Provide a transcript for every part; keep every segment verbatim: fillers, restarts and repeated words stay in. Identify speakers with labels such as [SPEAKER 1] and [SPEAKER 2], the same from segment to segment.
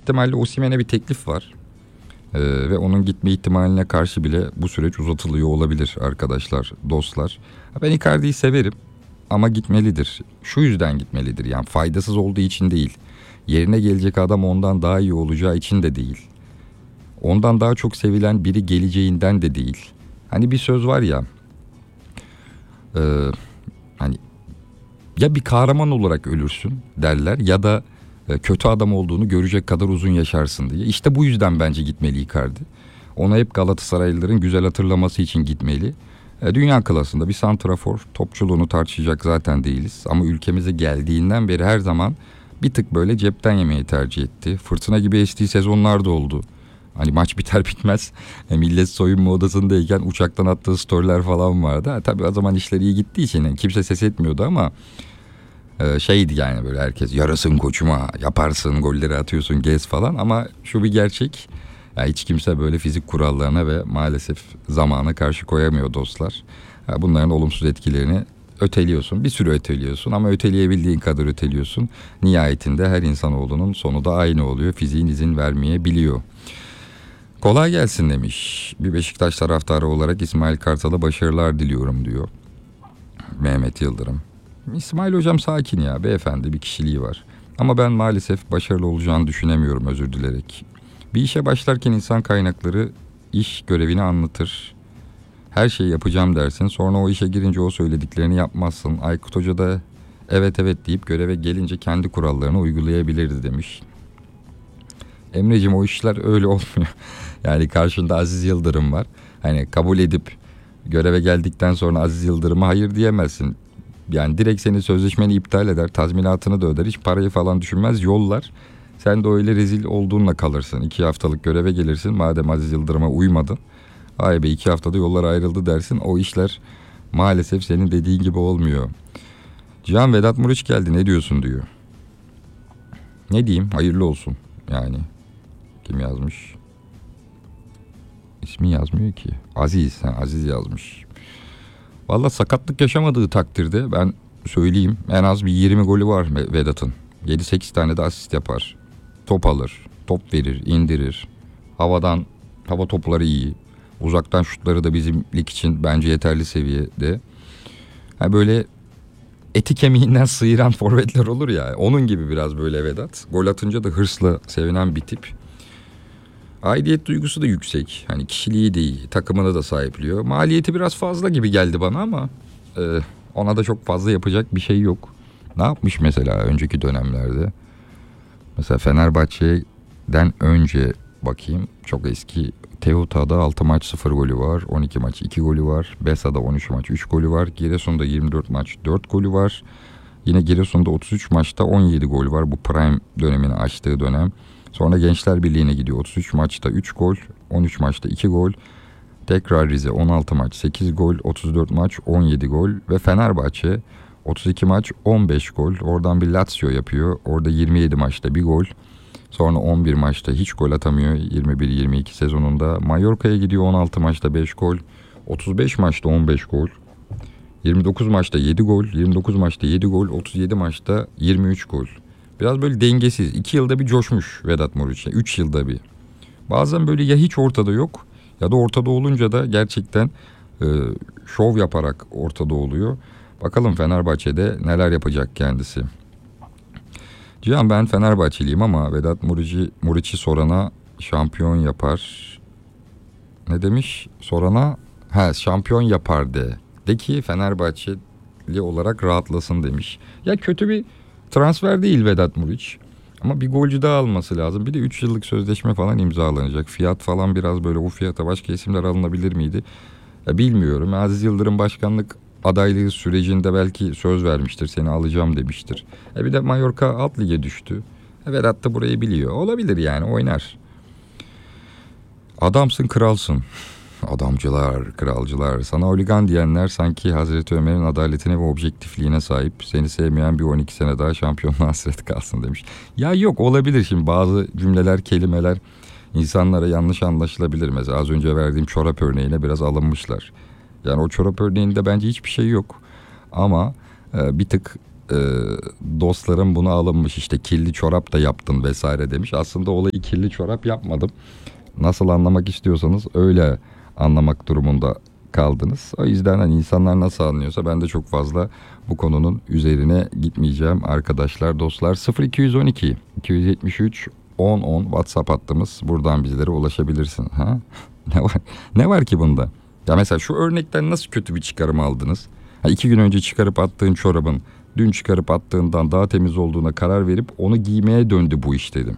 [SPEAKER 1] ihtimalle Osimhen'e bir teklif var. Ee, ve onun gitme ihtimaline karşı bile bu süreç uzatılıyor olabilir arkadaşlar, dostlar. Ben Icardi'yi severim ama gitmelidir. Şu yüzden gitmelidir, yani faydasız olduğu için değil. Yerine gelecek adam ondan daha iyi olacağı için de değil. Ondan daha çok sevilen biri geleceğinden de değil. Hani bir söz var ya, e, hani ya bir kahraman olarak ölürsün derler ya da e, kötü adam olduğunu görecek kadar uzun yaşarsın diye. İşte bu yüzden bence gitmeli Icardi. Ona hep Galatasaraylıların güzel hatırlaması için gitmeli. E, dünya klasında bir santrafor, topçuluğunu tartışacak zaten değiliz. Ama ülkemize geldiğinden beri her zaman bir tık böyle cepten yemeyi tercih etti. Fırtına gibi estiği sezonlar da oldu. Hani maç biter bitmez e, millet soyunma odasındayken uçaktan attığı storyler falan vardı. Ha, tabii o zaman işleri iyi gittiği için yani kimse ses etmiyordu ama e, şeydi yani, böyle herkes yarasın koçuma, yaparsın, golleri atıyorsun, gez falan. Ama şu bir gerçek, ya hiç kimse böyle fizik kurallarına ve maalesef zamana karşı koyamıyor dostlar. Ya bunların olumsuz etkilerini öteliyorsun, bir sürü öteliyorsun ama öteleyebildiğin kadar öteliyorsun. Nihayetinde her insanoğlunun sonu da aynı oluyor, fiziğin izin vermeyebiliyor. Kolay gelsin demiş. Bir Beşiktaş taraftarı olarak İsmail Kartal'a başarılar diliyorum diyor Mehmet Yıldırım. İsmail hocam sakin ya, beyefendi, bir kişiliği var. Ama ben maalesef başarılı olacağını düşünemiyorum, özür dilerek. Bir işe başlarken insan kaynakları iş görevini anlatır. Her şeyi yapacağım dersin. Sonra o işe girince o söylediklerini yapmazsın. Aykut Hoca da evet evet deyip göreve gelince kendi kurallarını uygulayabilirdi demiş. Emreciğim, o işler öyle olmuyor. Yani karşında Aziz Yıldırım var. Hani kabul edip göreve geldikten sonra Aziz Yıldırım'a hayır diyemezsin. Yani direkt senin sözleşmeni iptal eder, tazminatını da öder, hiç parayı falan düşünmez, yollar. Sen de öyle rezil olduğunla kalırsın. İki haftalık göreve gelirsin, madem Aziz Yıldırım'a uymadın. Ay be, iki haftada yollar ayrıldı dersin. O işler maalesef senin dediğin gibi olmuyor. Cihan, Vedat Muriç geldi, ne diyorsun diyor. Ne diyeyim, hayırlı olsun yani. Kim yazmış? İsmi yazmıyor ki. Aziz, ha, Aziz yazmış. Valla sakatlık yaşamadığı takdirde ben söyleyeyim, en az bir yirmi golü var Vedat'ın. yedi sekiz tane de asist yapar. Top alır, top verir, indirir. Havadan, hava topları iyi. Uzaktan şutları da bizim lig için bence yeterli seviyede. Ha, böyle eti kemiğinden sıyıran forvetler olur ya, onun gibi biraz böyle Vedat. Gol atınca da hırsla sevinen bir tip. Aidiyet duygusu da yüksek. Hani kişiliği de iyi, takımını da sahipliyor. Maliyeti biraz fazla gibi geldi bana ama e, ona da çok fazla yapacak bir şey yok. Ne yapmış mesela önceki dönemlerde? Mesela Fenerbahçe'den önce bakayım, çok eski. Teuta'da altı maç sıfır golü var. on iki maç iki golü var. Besa'da on üç maç üç golü var. Giresun'da yirmi dört maç dört golü var. Yine Giresun'da otuz üç maçta on yedi gol var. Bu prime dönemini açtığı dönem. Sonra Gençler Birliği'ne gidiyor. otuz üç maçta üç gol. on üç maçta iki gol. Tekrar Rize on altı maç sekiz gol. otuz dört maç on yedi gol. Ve Fenerbahçe otuz iki maç on beş gol. Oradan bir Lazio yapıyor. Orada yirmi yedi maçta bir gol. Sonra on bir maçta hiç gol atamıyor. yirmi bir yirmi iki sezonunda. Mallorca'ya gidiyor, on altı maçta beş gol. otuz beş maçta on beş gol. yirmi dokuz maçta yedi gol. yirmi dokuz maçta yedi gol. otuz yedi maçta yirmi üç gol. Biraz böyle dengesiz. iki yılda bir coşmuş Vedat Muriç. üç yılda bir. Bazen böyle ya hiç ortada yok ya da ortada olunca da gerçekten e, şov yaparak ortada oluyor. Bakalım Fenerbahçe'de neler yapacak kendisi. Cihan, ben Fenerbahçeliyim ama Vedat Muriç'i, Muriç'i sorana şampiyon yapar. Ne demiş? Sorana ha şampiyon yapar de. De ki Fenerbahçeli olarak rahatlasın demiş. Ya kötü bir transfer değil Vedat Muriç. Ama bir golcü daha alması lazım. Bir de üç yıllık sözleşme falan imzalanacak. Fiyat falan biraz böyle, o fiyata başka isimler alınabilir miydi? Ya bilmiyorum. Aziz Yıldırım başkanlık adaylığı sürecinde belki söz vermiştir. Seni alacağım demiştir. E bir de Mallorca alt lige düştü. E Vedat da burayı biliyor. Olabilir yani, oynar. Adamsın, kralsın. Adamcılar, kralcılar. Sana oligan diyenler sanki Hazreti Ömer'in adaletine ve objektifliğine sahip. Seni sevmeyen bir on iki sene daha şampiyonluğa hasret kalsın demiş. Ya yok, olabilir şimdi bazı cümleler, kelimeler insanlara yanlış anlaşılabilir. Mesela az önce verdiğim çorap örneğine biraz alınmışlar. Yani o çorap örneğinde bence hiçbir şey yok. Ama e, bir tık e, dostlarım buna alınmış, işte kirli çorap da yaptın vesaire demiş. Aslında olayı kirli çorap yapmadım. Nasıl anlamak istiyorsanız öyle anlamak durumunda kaldınız. O yüzden hani insanlar nasıl anlıyorsa ben de çok fazla bu konunun üzerine gitmeyeceğim arkadaşlar, dostlar. sıfır iki on iki iki yetmiş üç on on WhatsApp hattımız. Buradan bizlere ulaşabilirsin. Ha? Ne var? Ne var ki bunda? Ya mesela şu örnekten nasıl kötü bir çıkarım aldınız? Ha, iki gün önce çıkarıp attığın çorabın dün çıkarıp attığından daha temiz olduğuna karar verip onu giymeye döndü bu iş dedim.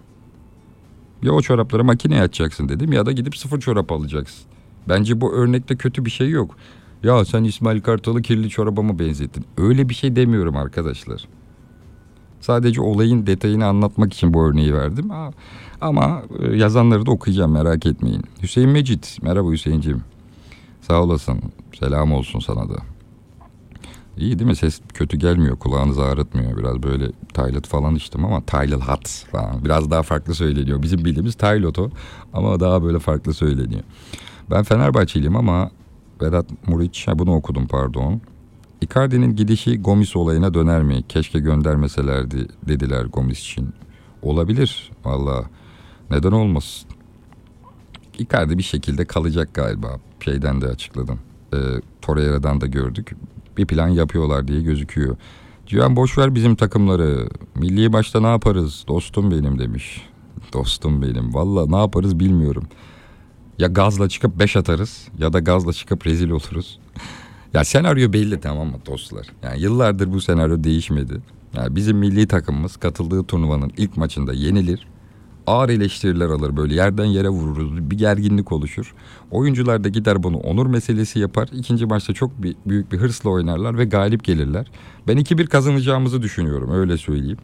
[SPEAKER 1] Ya o çorapları makineye atacaksın dedim, ya da gidip sıfır çorap alacaksın. Bence bu örnekte kötü bir şey yok. Ya sen İsmail Kartal'ı kirli çoraba mı benzettin? Öyle bir şey demiyorum arkadaşlar. Sadece olayın detayını anlatmak için bu örneği verdim. Ama yazanları da okuyacağım, merak etmeyin. Hüseyin Mecit. Merhaba Hüseyin'ciğim. Sağ olasın. Selam olsun sana da. İyi değil mi? Ses kötü gelmiyor. Kulağınızı ağrıtmıyor. Biraz böyle Tylet falan içtim ama Tylet Hot falan. Biraz daha farklı söyleniyor. Bizim bildiğimiz Tylet o. Ama daha böyle farklı söyleniyor. Ben Fenerbahçeliyim ama Vedat Muriç, ha bunu okudum pardon. Icardi'nin gidişi Gomis olayına döner mi? Keşke göndermeselerdi dediler Gomis için. Olabilir valla. Neden olmasın? Icardi bir şekilde kalacak galiba. Şeyden de açıkladım. E, Torreira'dan da gördük. Bir plan yapıyorlar diye gözüküyor. Cihan boşver bizim takımları. Milli maçta ne yaparız? Dostum benim demiş. Dostum benim. Valla ne yaparız bilmiyorum. Ya gazla çıkıp beş atarız ya da gazla çıkıp rezil oluruz. Ya senaryo belli, tamam mı dostlar? Yani yıllardır bu senaryo değişmedi. Yani bizim milli takımımız katıldığı turnuvanın ilk maçında yenilir. Ağır eleştiriler alır, böyle yerden yere vururuz, bir gerginlik oluşur. Oyuncular da gider bunu onur meselesi yapar. İkinci maçta çok bir, büyük bir hırsla oynarlar ve galip gelirler. Ben iki bir kazanacağımızı düşünüyorum, öyle söyleyeyim.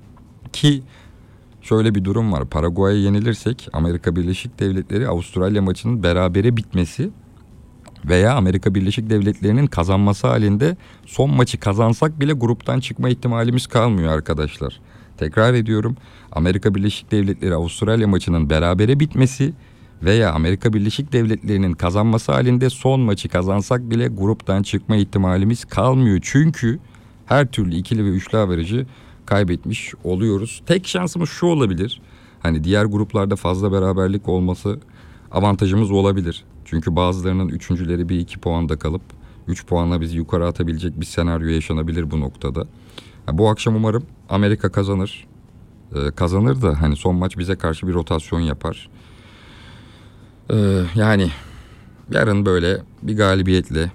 [SPEAKER 1] Ki şöyle bir durum var, Paraguay'a yenilirsek Amerika Birleşik Devletleri Avustralya maçının berabere bitmesi veya Amerika Birleşik Devletleri'nin kazanması halinde son maçı kazansak bile gruptan çıkma ihtimalimiz kalmıyor arkadaşlar. Tekrar ediyorum, Amerika Birleşik Devletleri Avustralya maçının berabere bitmesi veya Amerika Birleşik Devletleri'nin kazanması halinde son maçı kazansak bile gruptan çıkma ihtimalimiz kalmıyor. Çünkü her türlü ikili ve üçlü averajı kaybetmiş oluyoruz. Tek şansımız şu olabilir. Hani diğer gruplarda fazla beraberlik olması avantajımız olabilir. Çünkü bazılarının üçüncüleri bir iki puanda kalıp üç puanla bizi yukarı atabilecek bir senaryo yaşanabilir bu noktada. Yani bu akşam umarım Amerika kazanır. Ee, kazanır da hani son maç bize karşı bir rotasyon yapar. Ee, yani yarın böyle bir galibiyetle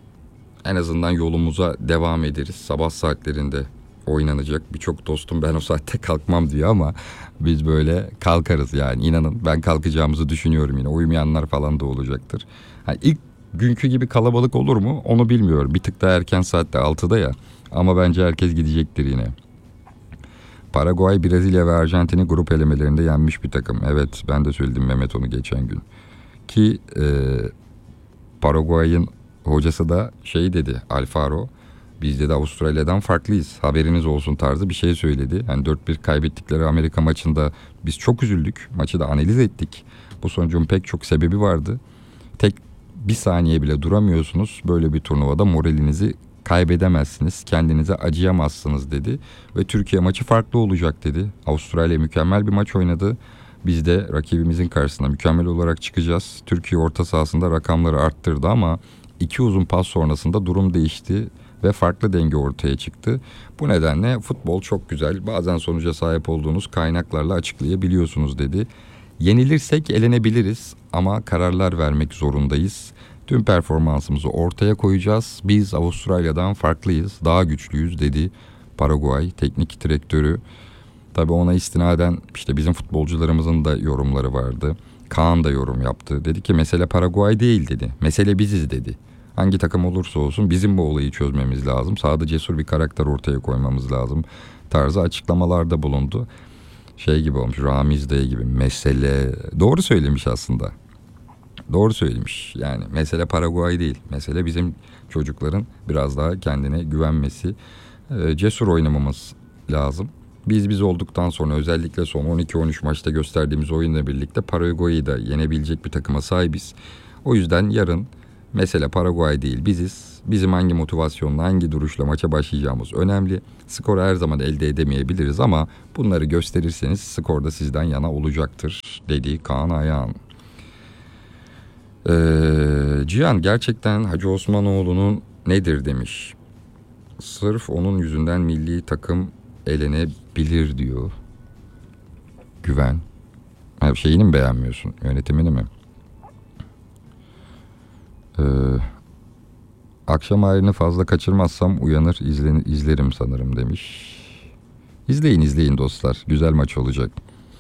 [SPEAKER 1] en azından yolumuza devam ederiz. Sabah saatlerinde oynanacak. Birçok dostum ben o saatte kalkmam diyor ama biz böyle kalkarız yani, inanın ben kalkacağımızı düşünüyorum yine. Uyumayanlar falan da olacaktır. Yani ilk günkü gibi kalabalık olur mu onu bilmiyorum. Bir tık daha erken saatte, altıda ya, ama bence herkes gidecektir yine. Paraguay, Brezilya ve Arjantin'i grup elemelerinde yenmiş bir takım. Evet, ben de söyledim Mehmet onu geçen gün. Ki e, Paraguay'ın hocası da şey dedi, Alfaro, biz de Avustralya'dan farklıyız, haberiniz olsun tarzı bir şey söyledi. Yani dört bir kaybettikleri Amerika maçında biz çok üzüldük. Maçı da analiz ettik. Bu sonucun pek çok sebebi vardı. Tek bir saniye bile duramıyorsunuz. Böyle bir turnuvada moralinizi kaybedemezsiniz. Kendinize acıyamazsınız dedi. Ve Türkiye maçı farklı olacak dedi. Avustralya mükemmel bir maç oynadı. Biz de rakibimizin karşısına mükemmel olarak çıkacağız. Türkiye orta sahasında rakamları arttırdı ama iki uzun pas sonrasında durum değişti ve farklı denge ortaya çıktı. Bu nedenle futbol çok güzel. Bazen sonuca sahip olduğunuz kaynaklarla açıklayabiliyorsunuz dedi. Yenilirsek elenebiliriz ama kararlar vermek zorundayız. Tüm performansımızı ortaya koyacağız. Biz Avustralya'dan farklıyız, daha güçlüyüz dedi Paraguay teknik direktörü. Tabii ona istinaden işte bizim futbolcularımızın da yorumları vardı. Kaan da yorum yaptı. Dedi ki mesele Paraguay değil dedi. Mesele biziz dedi. Hangi takım olursa olsun bizim bu olayı çözmemiz lazım. Sahada cesur bir karakter ortaya koymamız lazım tarzı açıklamalarda bulundu. Şey gibi olmuş, Ramiz Dayı gibi, mesele. Doğru söylemiş aslında. Doğru söylemiş. Yani mesele Paraguay değil. Mesele bizim çocukların biraz daha kendine güvenmesi, e, cesur oynamamız lazım. Biz biz olduktan sonra özellikle son on iki on üç maçta gösterdiğimiz oyunla birlikte Paraguay'ı da yenebilecek bir takıma sahibiz. O yüzden yarın Mesele Paraguay değil, biziz. Bizim hangi motivasyonla, hangi duruşla maça başlayacağımız önemli. Skoru her zaman elde edemeyebiliriz ama bunları gösterirseniz skor da sizden yana olacaktır, dedi Kaan Ayağan. Ee, Cihan, gerçekten Hacı Osmanoğlu'nun nedir demiş. Sırf onun yüzünden milli takım elenebilir diyor. Güven. Her şeyini mi beğenmiyorsun? Yönetimini mi? Ee, akşam ayrını fazla kaçırmazsam uyanır izlen, izlerim sanırım demiş. İzleyin izleyin dostlar. Güzel maç olacak.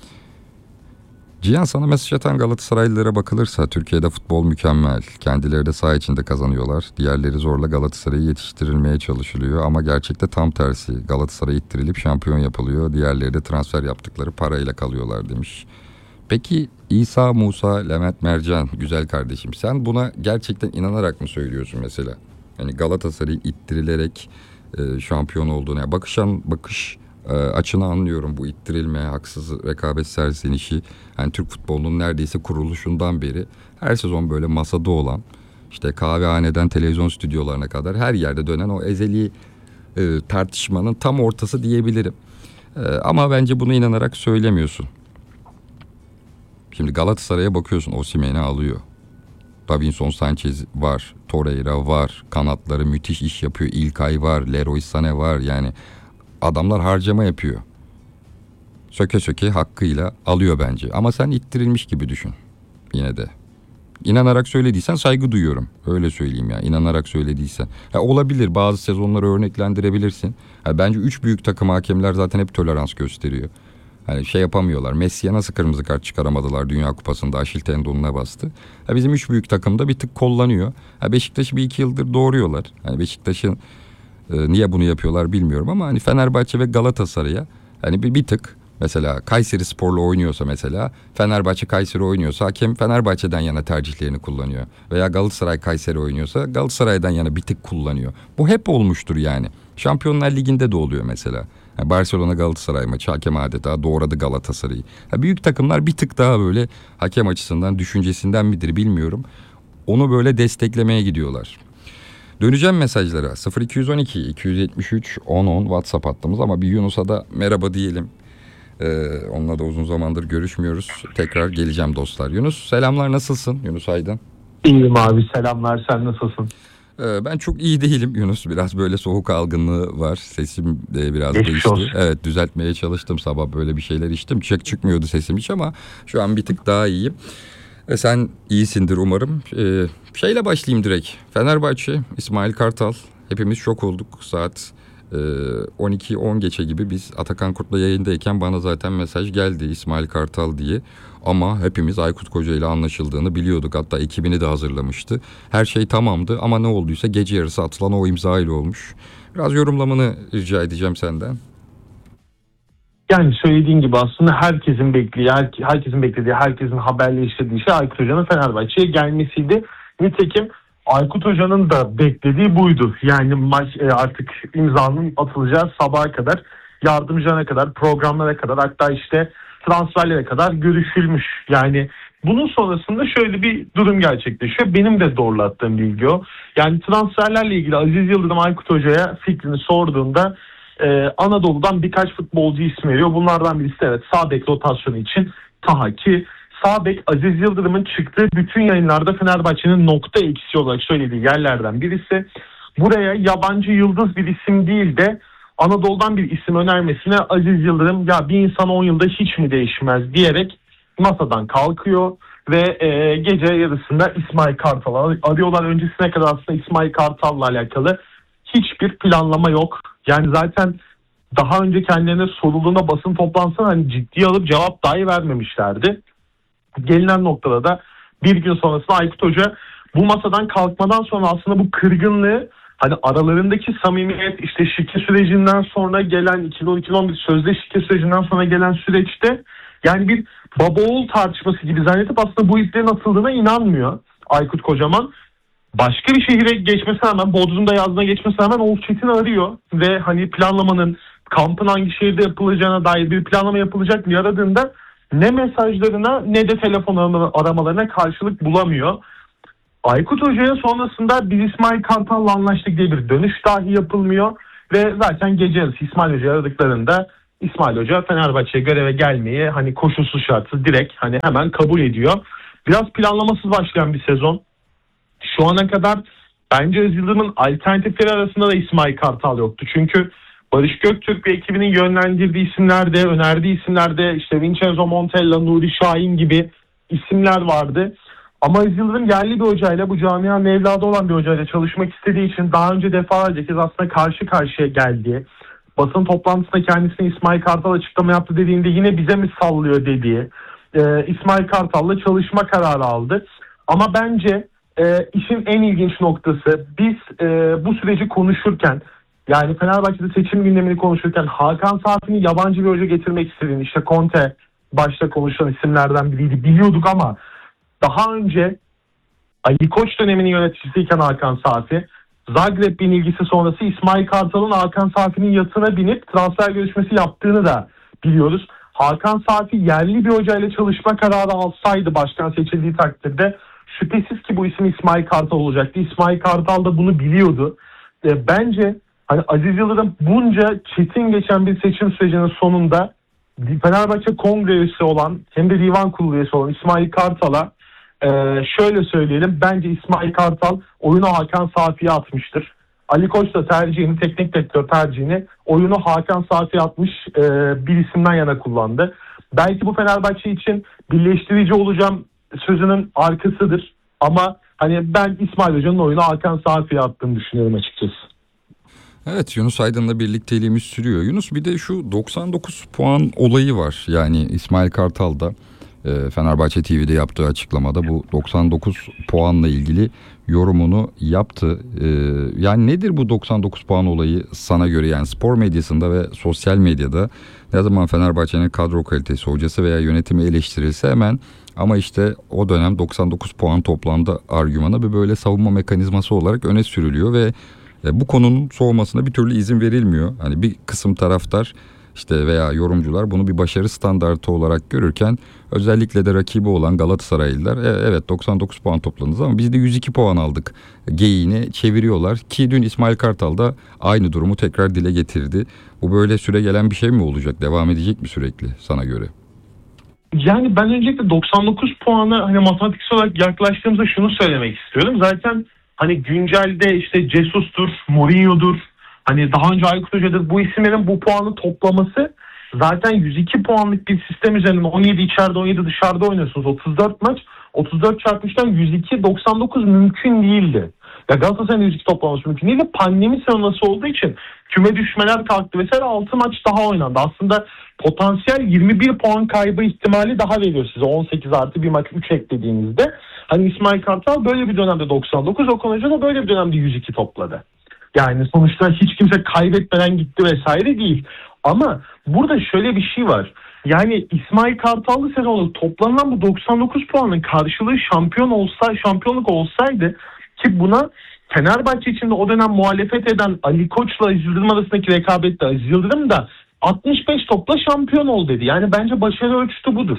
[SPEAKER 1] Cihan, sana mesaj atan Galatasaraylılara bakılırsa Türkiye'de futbol mükemmel. Kendileri de saha içinde kazanıyorlar. Diğerleri zorla Galatasaray'ı yetiştirilmeye çalışılıyor ama gerçekte tam tersi. Galatasaray ittirilip şampiyon yapılıyor. Diğerleri de transfer yaptıkları parayla kalıyorlar demiş. Peki İsa, Musa, Levent, Mercan, güzel kardeşim, sen buna gerçekten inanarak mı söylüyorsun mesela? Yani Galatasaray'ı ittirilerek e, şampiyon olduğuna bakışan bakış e, açını anlıyorum. Bu ittirilme, haksız rekabet serzenişi, yani Türk futbolunun neredeyse kuruluşundan beri her sezon böyle masada olan, işte kahvehaneden televizyon stüdyolarına kadar her yerde dönen o ezeli e, tartışmanın tam ortası diyebilirim. E, ama bence buna inanarak söylemiyorsun. Şimdi Galatasaray'a bakıyorsun, Osimhen'i alıyor. Davinson Sanchez var, Torreira var, kanatları müthiş iş yapıyor. İlkay var, Leroy Sané var, yani adamlar harcama yapıyor. Söke söke hakkıyla alıyor bence. Ama sen ittirilmiş gibi düşün yine de. İnanarak söylediysen saygı duyuyorum. Öyle söyleyeyim ya, inanarak söylediysen. Ha, olabilir, bazı sezonları örneklendirebilirsin. Ha, bence üç büyük takım hakemler zaten hep tolerans gösteriyor. Hani şey yapamıyorlar. Messi'ye nasıl kırmızı kart çıkaramadılar Dünya Kupası'nda, Aşil tendonuna bastı. Ha, bizim üç büyük takımda bir tık kollanıyor. Ha, Beşiktaş'ı bir iki yıldır doğuruyorlar. Hani Beşiktaş'ın e, niye bunu yapıyorlar bilmiyorum ama hani Fenerbahçe ve Galatasaray'a hani bir, bir tık, mesela Kayseri Spor'la oynuyorsa, mesela Fenerbahçe Kayseri oynuyorsa hakem Fenerbahçe'den yana tercihlerini kullanıyor. Veya Galatasaray Kayseri oynuyorsa Galatasaray'dan yana bir tık kullanıyor. Bu hep olmuştur yani. Şampiyonlar Ligi'nde de oluyor mesela. Yani Barcelona Galatasaray maçı hakem adeta doğradı Galatasaray'ı. Yani büyük takımlar bir tık daha böyle hakem açısından, düşüncesinden midir bilmiyorum, onu böyle desteklemeye gidiyorlar. Döneceğim mesajlara. sıfır iki on iki iki yetmiş üç on on WhatsApp hattımız, ama bir Yunus'a da merhaba diyelim. Ee, onunla da uzun zamandır görüşmüyoruz. Tekrar geleceğim dostlar. Yunus selamlar, nasılsın Yunus Aydın?
[SPEAKER 2] İyiyim abi, selamlar, sen nasılsın?
[SPEAKER 1] Ee, ben çok iyi değilim Yunus. Biraz böyle soğuk algınlığı var. Sesim de biraz
[SPEAKER 2] Geçmiş
[SPEAKER 1] değişti.
[SPEAKER 2] olsun.
[SPEAKER 1] Evet, düzeltmeye çalıştım. Sabah böyle bir şeyler içtim. Çık çıkmıyordu sesim hiç, ama şu an bir tık daha iyiyim. E sen iyisindir umarım. Ee, şeyle başlayayım direkt. Fenerbahçe, İsmail Kartal. Hepimiz şok olduk. Saat e, on iki on geçe gibi biz Atakan Kurt'la yayındayken bana zaten mesaj geldi, İsmail Kartal diye. Ama hepimiz Aykut Koca ile anlaşıldığını biliyorduk. Hatta ekibini de hazırlamıştı. Her şey tamamdı ama ne olduysa gece yarısı atılan o imza ile olmuş. Biraz yorumlamanı rica edeceğim senden.
[SPEAKER 2] Yani söylediğin gibi aslında herkesin beklediği, her, herkesin beklediği, herkesin haberleştirdiği şey Aykut Hoca'nın Fenerbahçe'ye gelmesiydi. Nitekim Aykut Hoca'nın da beklediği buydu. Yani maç artık imzanın atılacağı sabaha kadar, yardımcılarına kadar, programlara kadar, hatta işte transferlere kadar görüşülmüş. Yani bunun sonrasında şöyle bir durum gerçekleşiyor. Benim de doğrulattığım bilgi o. Yani transferlerle ilgili Aziz Yıldırım Aykut Hoca'ya fikrini sorduğunda Ee, Anadolu'dan birkaç futbolcu ismi veriyor. Bunlardan birisi de evet sağ bek rotasyonu için Taha, ki sağ bek Aziz Yıldırım'ın çıktığı bütün yayınlarda Fenerbahçe'nin nokta eksi olarak söylediği yerlerden birisi. Buraya yabancı yıldız bir isim değil de Anadolu'dan bir isim önermesine Aziz Yıldırım ya bir insan on yılda hiç mi değişmez diyerek masadan kalkıyor ve e, gece yarısında İsmail Kartal'ı arıyorlar. Öncesine kadar aslında İsmail Kartal'la alakalı hiçbir planlama yok. Yani zaten daha önce kendilerine sorulduğunda basın toplantısına hani ciddiye alıp cevap dahi vermemişlerdi. Gelinen noktada da bir gün sonrasında Aykut Hoca bu masadan kalkmadan sonra aslında bu kırgınlığı, hani aralarındaki samimiyet, işte şike sürecinden sonra gelen iki bin on iki on bir sözde şike sürecinden sonra gelen süreçte yani bir baba oğul tartışması gibi zannedip aslında bu iplerin atıldığına inanmıyor Aykut Kocaman. Başka bir şehire geçmesine rağmen, Bodrum'da yazdığına geçmesine rağmen Oğuz Çetin'i arıyor ve hani planlamanın, kampın hangi şehirde yapılacağına dair bir planlama yapılacak mı aradığında ne mesajlarına ne de telefon aramalarına karşılık bulamıyor. Aykut Hoca'ya sonrasında biz İsmail Kartal'la anlaştık diye bir dönüş dahi yapılmıyor. Ve zaten gece yarısı İsmail Hoca'yı aradıklarında İsmail Hoca Fenerbahçe'ye göreve gelmeyi hani koşulsuz şartsız direkt hani hemen kabul ediyor. Biraz planlamasız başlayan bir sezon. Şu ana kadar bence Aziz Yıldırım'ın alternatifleri arasında da İsmail Kartal yoktu. Çünkü Barış Göktürk ve ekibinin yönlendirdiği isimlerde, önerdiği isimlerde işte Vincenzo Montella, Nuri Şahin gibi isimler vardı. Ama Aziz Yıldırım yerli bir hocayla, bu camianın evladı olan bir hocayla çalışmak istediği için daha önce defalarca kez aslında karşı karşıya geldiği, basın toplantısında kendisine İsmail Kartal açıklama yaptı dediğinde yine bize mi sallıyor dediği e, İsmail Kartal'la çalışma kararı aldı. Ama bence e, işin en ilginç noktası, biz e, bu süreci konuşurken, yani Fenerbahçe'de seçim gündemini konuşurken Hakan Safi'nin yabancı bir hoca getirmek istediğini, işte Conte başta konuşan isimlerden biriydi, biliyorduk ama daha önce Ali Koç döneminin yöneticisiyken Hakan Safi, Zagreb'in ilgisi sonrası İsmail Kartal'ın Hakan Safi'nin yatına binip transfer görüşmesi yaptığını da biliyoruz. Hakan Safi yerli bir hocayla çalışma kararı alsaydı başkan seçildiği takdirde şüphesiz ki bu isim İsmail Kartal olacaktı. İsmail Kartal da bunu biliyordu. E, bence hani Aziz Yıldırım bunca çetin geçen bir seçim sürecinin sonunda Fenerbahçe kongre üyesi olan hem de divan kurulu üyesi olan İsmail Kartal'a e, şöyle söyleyelim, bence İsmail Kartal oyunu Hakan Safi'ye atmıştır. Ali Koç da tercihini, teknik direktör tercihini oyunu Hakan Safi'ye atmış e, bir isimden yana kullandı. Belki bu Fenerbahçe için birleştirici olacağım sözünün arkasıdır. Ama hani ben İsmail Hoca'nın oyunu Hakan Safi'ye attığını düşünüyorum açıkçası.
[SPEAKER 1] Evet, Yunus Aydın'la birlikteliğimiz sürüyor. Yunus, bir de şu doksan dokuz puan olayı var. Yani İsmail Kartal da e, Fenerbahçe T V'de yaptığı açıklamada bu doksan dokuz puanla ilgili yorumunu yaptı. E, yani nedir bu doksan dokuz puan olayı sana göre? Yani spor medyasında ve sosyal medyada ne zaman Fenerbahçe'nin kadro kalitesi, hocası veya yönetimi eleştirilse hemen ama işte o dönem doksan dokuz puan toplandı argümanı bir böyle savunma mekanizması olarak öne sürülüyor ve bu konunun soğumasına bir türlü izin verilmiyor. Hani bir kısım taraftar işte veya yorumcular bunu bir başarı standartı olarak görürken özellikle de rakibi olan Galatasaraylılar e, evet doksan dokuz puan topladınız ama biz de yüz iki puan aldık geyiğini çeviriyorlar ki dün İsmail Kartal da aynı durumu tekrar dile getirdi. Bu böyle süre gelen bir şey mi olacak? Devam edecek mi sürekli sana göre?
[SPEAKER 2] Yani ben öncelikle doksan dokuz puana hani matematiksel olarak yaklaştığımızda şunu söylemek istiyorum. Zaten hani güncelde işte Jesus'tur, Mourinho'dur, hani daha önce Aykut Hoca'dır, bu isimlerin bu puanı toplaması zaten yüz iki puanlık bir sistem üzerinden on yedi içeride on yedi dışarıda oynuyorsunuz. otuz dört maç, otuz dört çarpmıştan yüz iki, doksan dokuz mümkün değildi. Ya Galatasaray'ın yüz iki toplaması mümkün değildi. Pandemi sonrası olduğu için küme düşmeler kalktı vesaire, altı maç daha oynandı. Aslında potansiyel yirmi bir puan kaybı ihtimali daha veriyor size on sekiz artı bir maç üç eklediğinizde. Hani İsmail Kartal böyle bir dönemde doksan dokuz, Okan Hoca da böyle bir dönemde yüz iki topladı. Yani sonuçta hiç kimse kaybetmeden gitti vesaire değil. Ama burada şöyle bir şey var. Yani İsmail Kartal'lı sezonda toplanan bu doksan dokuz puanın karşılığı şampiyon olsa, şampiyonluk olsaydı, ki buna Fenerbahçe için de o dönem muhalefet eden Ali Koç'la Aziz Yıldırım arasındaki rekabette Aziz Yıldırım da altmış beş topla şampiyon ol dedi. Yani bence başarı ölçütü budur.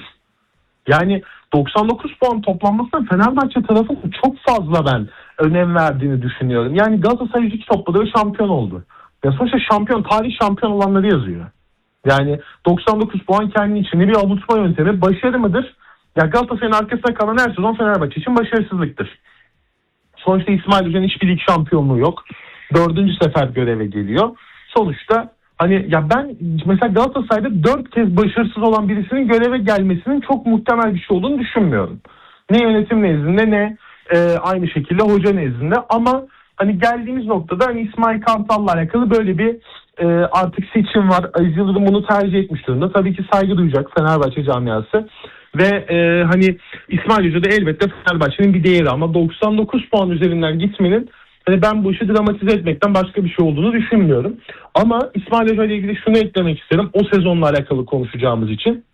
[SPEAKER 2] Yani doksan dokuz puan toplanmasına Fenerbahçe tarafının çok fazla ben önem verdiğini düşünüyorum. Yani Galatasaray yüz iki topladı ve şampiyon oldu. Ya sonuçta şampiyon, tarih şampiyon olanları yazıyor. Yani doksan dokuz puan kendi içinde bir avutma yöntemi. Başarı mıdır? Ya Galatasaray'ın arkasında kalan her sezon Fenerbahçe için başarısızlıktır. Sonuçta İsmail Hoca'nın hiçbir lig şampiyonluğu yok. Dördüncü sefer göreve geliyor. Sonuçta hani ya ben mesela Galatasaray'da dört kez başarısız olan birisinin göreve gelmesinin çok muhtemel bir şey olduğunu düşünmüyorum. Ne yönetim nezdinde ne e, aynı şekilde hoca nezdinde, ama hani geldiğimiz noktada hani İsmail Kartal'la alakalı böyle bir e, artık seçim var. Aziz Yıldırım bunu tercih etmiş durumda. Tabii ki saygı duyacak Fenerbahçe camiası. Ve e, hani İsmail Hoca da elbette Fenerbahçe'nin bir değeri, ama doksan dokuz puan üzerinden gitmenin hani ben bu işi dramatize etmekten başka bir şey olduğunu düşünmüyorum. Ama İsmail Hoca ile ilgili şunu eklemek isterim. O sezonla alakalı konuşacağımız için.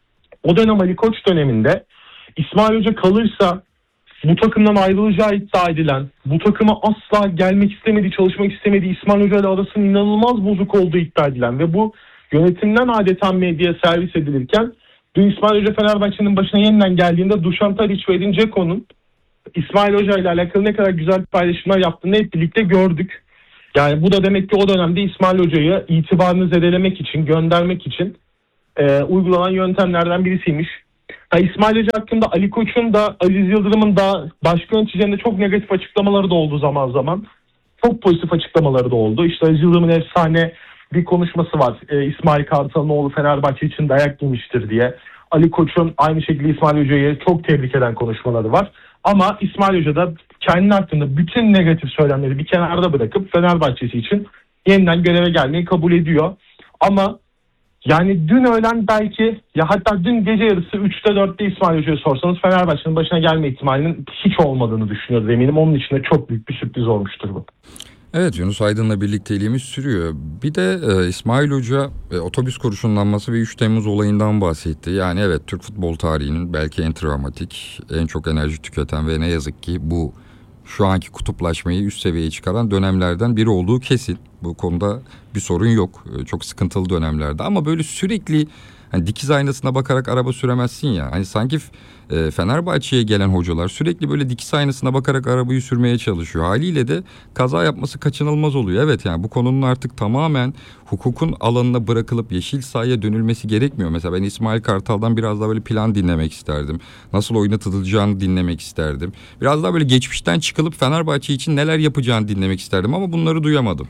[SPEAKER 2] O dönem Ali Koç döneminde İsmail Hoca kalırsa bu takımdan ayrılacağı iddia edilen, bu takıma asla gelmek istemediği, çalışmak istemediği, İsmail Hoca ile arasının inanılmaz bozuk olduğu iddia edilen ve bu yönetimden adeta medyaya servis edilirken dün İsmail Hoca Fenerbahçe'nin başına yeniden geldiğinde Dušan Tadić ve Edin Dzeko'nun İsmail Hoca ile alakalı ne kadar güzel paylaşımlar yaptığını hep birlikte gördük. Yani bu da demek ki o dönemde İsmail Hoca'yı itibarını zedelemek için, göndermek için e, uygulanan yöntemlerden birisiymiş. Ha, İsmail Hoca hakkında Ali Koç'un da Aziz Yıldırım'ın da başka yöneticilerinde çok negatif açıklamaları da oldu zaman zaman. Çok pozitif açıklamaları da oldu. İşte Aziz Yıldırım'ın efsane bir konuşması var. E, İsmail Kartal'ın oğlu Fenerbahçe için dayak yemiştir diye. Ali Koç'un aynı şekilde İsmail Hoca'yı çok tebrik eden konuşmaları var. Ama İsmail Hoca da kendi hakkında bütün negatif söylemleri bir kenarda bırakıp Fenerbahçesi için yeniden göreve gelmeyi kabul ediyor. Ama yani dün öğlen belki, ya hatta dün gece yarısı üçte dörtte İsmail Hoca'ya sorsanız Fenerbahçe'nin başına gelme ihtimalinin hiç olmadığını düşünüyoruz eminim. Onun için de çok büyük bir sürpriz olmuştur bu.
[SPEAKER 1] Evet, Yunus Aydın'la birlikteliğimiz sürüyor. Bir de e, İsmail Hoca e, otobüs kurşunlanması ve üç Temmuz olayından bahsetti. Yani evet, Türk futbol tarihinin belki en travmatik, en çok enerji tüketen ve ne yazık ki bu şu anki kutuplaşmayı üst seviyeye çıkaran dönemlerden biri olduğu kesin. Bu konuda bir sorun yok. E, çok sıkıntılı dönemlerde ama böyle sürekli hani dikiz aynasına bakarak araba süremezsin ya. Hani sanki e, Fenerbahçe'ye gelen hocalar sürekli böyle dikiz aynasına bakarak arabayı sürmeye çalışıyor. Haliyle de kaza yapması kaçınılmaz oluyor. Evet, yani bu konunun artık tamamen hukukun alanına bırakılıp yeşil sahaya dönülmesi gerekmiyor. Mesela ben İsmail Kartal'dan biraz daha böyle plan dinlemek isterdim. Nasıl oynatılacağını dinlemek isterdim. Biraz daha böyle geçmişten çıkılıp Fenerbahçe için neler yapacağını dinlemek isterdim ama bunları duyamadım.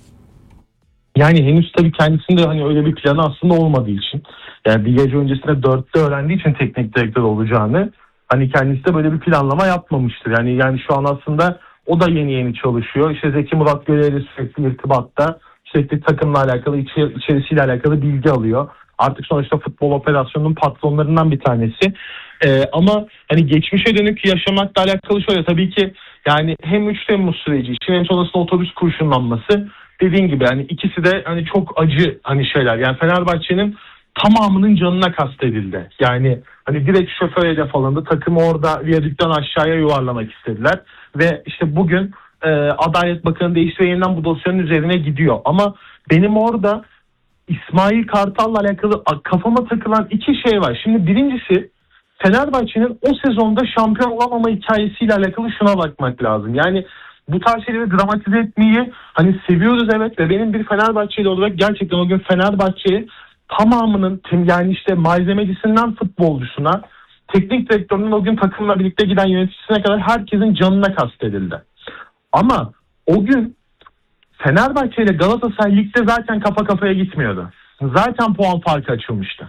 [SPEAKER 2] Yani henüz tabii kendisinde hani öyle bir planı aslında olmadığı için, yani bir gece öncesinde dörtte öğrendiği için teknik direktör olacağını, hani kendisi de böyle bir planlama yapmamıştır. Yani yani şu an aslında o da yeni yeni çalışıyor. İşte Zeki Murat Göre'yle sürekli irtibatta, sürekli takımla alakalı, içi, içerisiyle alakalı bilgi alıyor. Artık sonuçta futbol operasyonunun patronlarından bir tanesi. Ee, ama hani geçmişe dönük yaşamakla alakalı şöyle, tabii ki yani hem üç Temmuz süreci için hem sonrasında otobüs kurşunlanması, dediğin gibi hani ikisi de hani çok acı hani şeyler. Yani Fenerbahçe'nin tamamının canına kastedildi. Yani hani direkt şoför hedef alındı. Takımı orada viyadükten aşağıya yuvarlamak istediler. Ve işte bugün e, Adalet Bakanı değişti ve yeniden bu dosyanın üzerine gidiyor. Ama benim orada İsmail Kartal'la alakalı kafama takılan iki şey var. Şimdi birincisi, Fenerbahçe'nin o sezonda şampiyon olamama hikayesiyle alakalı şuna bakmak lazım. Yani bu tarz şeyleri dramatize etmeyi hani seviyoruz evet, ve benim bir Fenerbahçeli olarak gerçekten o gün Fenerbahçe'yi tamamının, yani işte malzemecisinden futbolcusuna, teknik direktörünün o gün takımla birlikte giden yöneticisine kadar herkesin canına kastedildi. Ama o gün Fenerbahçe ile Galatasaray ligde zaten kafa kafaya gitmiyordu. Zaten puan farkı açılmıştı.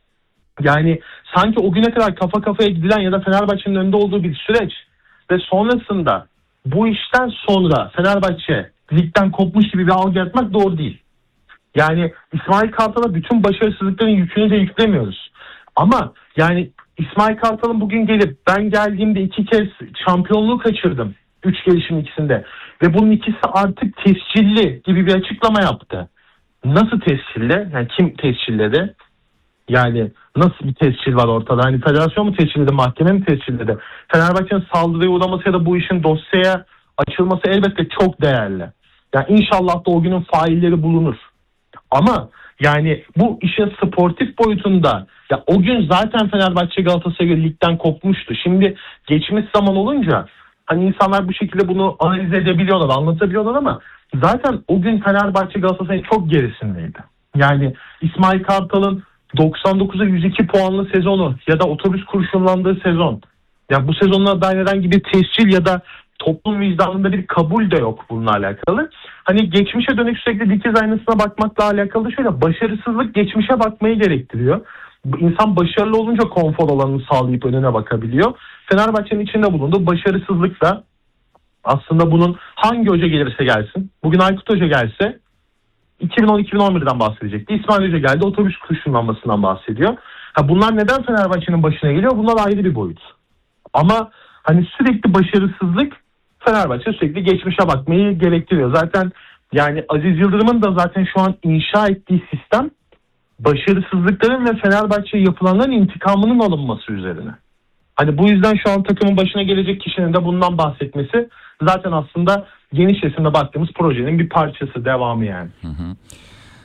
[SPEAKER 2] Yani sanki o güne kadar kafa kafaya gidilen ya da Fenerbahçe'nin önünde olduğu bir süreç ve sonrasında bu işten sonra Fenerbahçe ligden kopmuş gibi bir algı yaratmak doğru değil. Yani İsmail Kartal'a bütün başarısızlıkların yükünü de yüklemiyoruz. Ama yani İsmail Kartal'ın bugün gelip ben geldiğimde iki kez şampiyonluğu kaçırdım. Üç gelişim ikisinde. Ve bunun ikisi artık tescilli gibi bir açıklama yaptı. Nasıl tescilli? Yani kim tescilledi? Yani nasıl bir tescil var ortada? Hani federasyon mu tescilledi, mahkeme mi tescilledi? Fenerbahçe'nin saldırıya uğraması ya da bu işin dosyaya açılması elbette çok değerli. Yani inşallah da o günün failleri bulunur. Ama yani bu işin sportif boyutunda, ya o gün zaten Fenerbahçe Galatasaray ligden kopmuştu. Şimdi geçmiş zaman olunca hani insanlar bu şekilde bunu analiz edebiliyorlar, anlatabiliyorlar ama zaten o gün Fenerbahçe Galatasaray çok gerisindeydi. Yani İsmail Kartal'ın doksan dokuza yüz iki puanlı sezonu ya da otobüs kurşunlandığı sezon. Ya bu sezonla dair herhangi bir tescil ya da toplum vicdanında bir kabul de yok bununla alakalı. Hani geçmişe dönük sürekli dikiz aynasına bakmakla alakalı şöyle, başarısızlık geçmişe bakmayı gerektiriyor. İnsan başarılı olunca konfor alanını sağlayıp önüne bakabiliyor. Fenerbahçe'nin içinde bulunduğu başarısızlık da aslında bunun hangi hoca gelirse gelsin. Bugün Aykut Hoca gelse iki bin on iki bin on birden bahsedecekti. İsmail Hoca geldi, otobüs kurşunlanmasından bahsediyor. Ha, bunlar neden Fenerbahçe'nin başına geliyor? Bunlar ayrı bir boyut. Ama hani sürekli başarısızlık Fenerbahçe sürekli geçmişe bakmayı gerektiriyor. Zaten yani Aziz Yıldırım'ın da zaten şu an inşa ettiği sistem başarısızlıkların ve Fenerbahçe'ye yapılanların intikamının alınması üzerine. Hani bu yüzden şu an takımın başına gelecek kişinin de bundan bahsetmesi zaten aslında geniş resimde baktığımız projenin bir parçası, devamı yani.
[SPEAKER 1] Hı hı.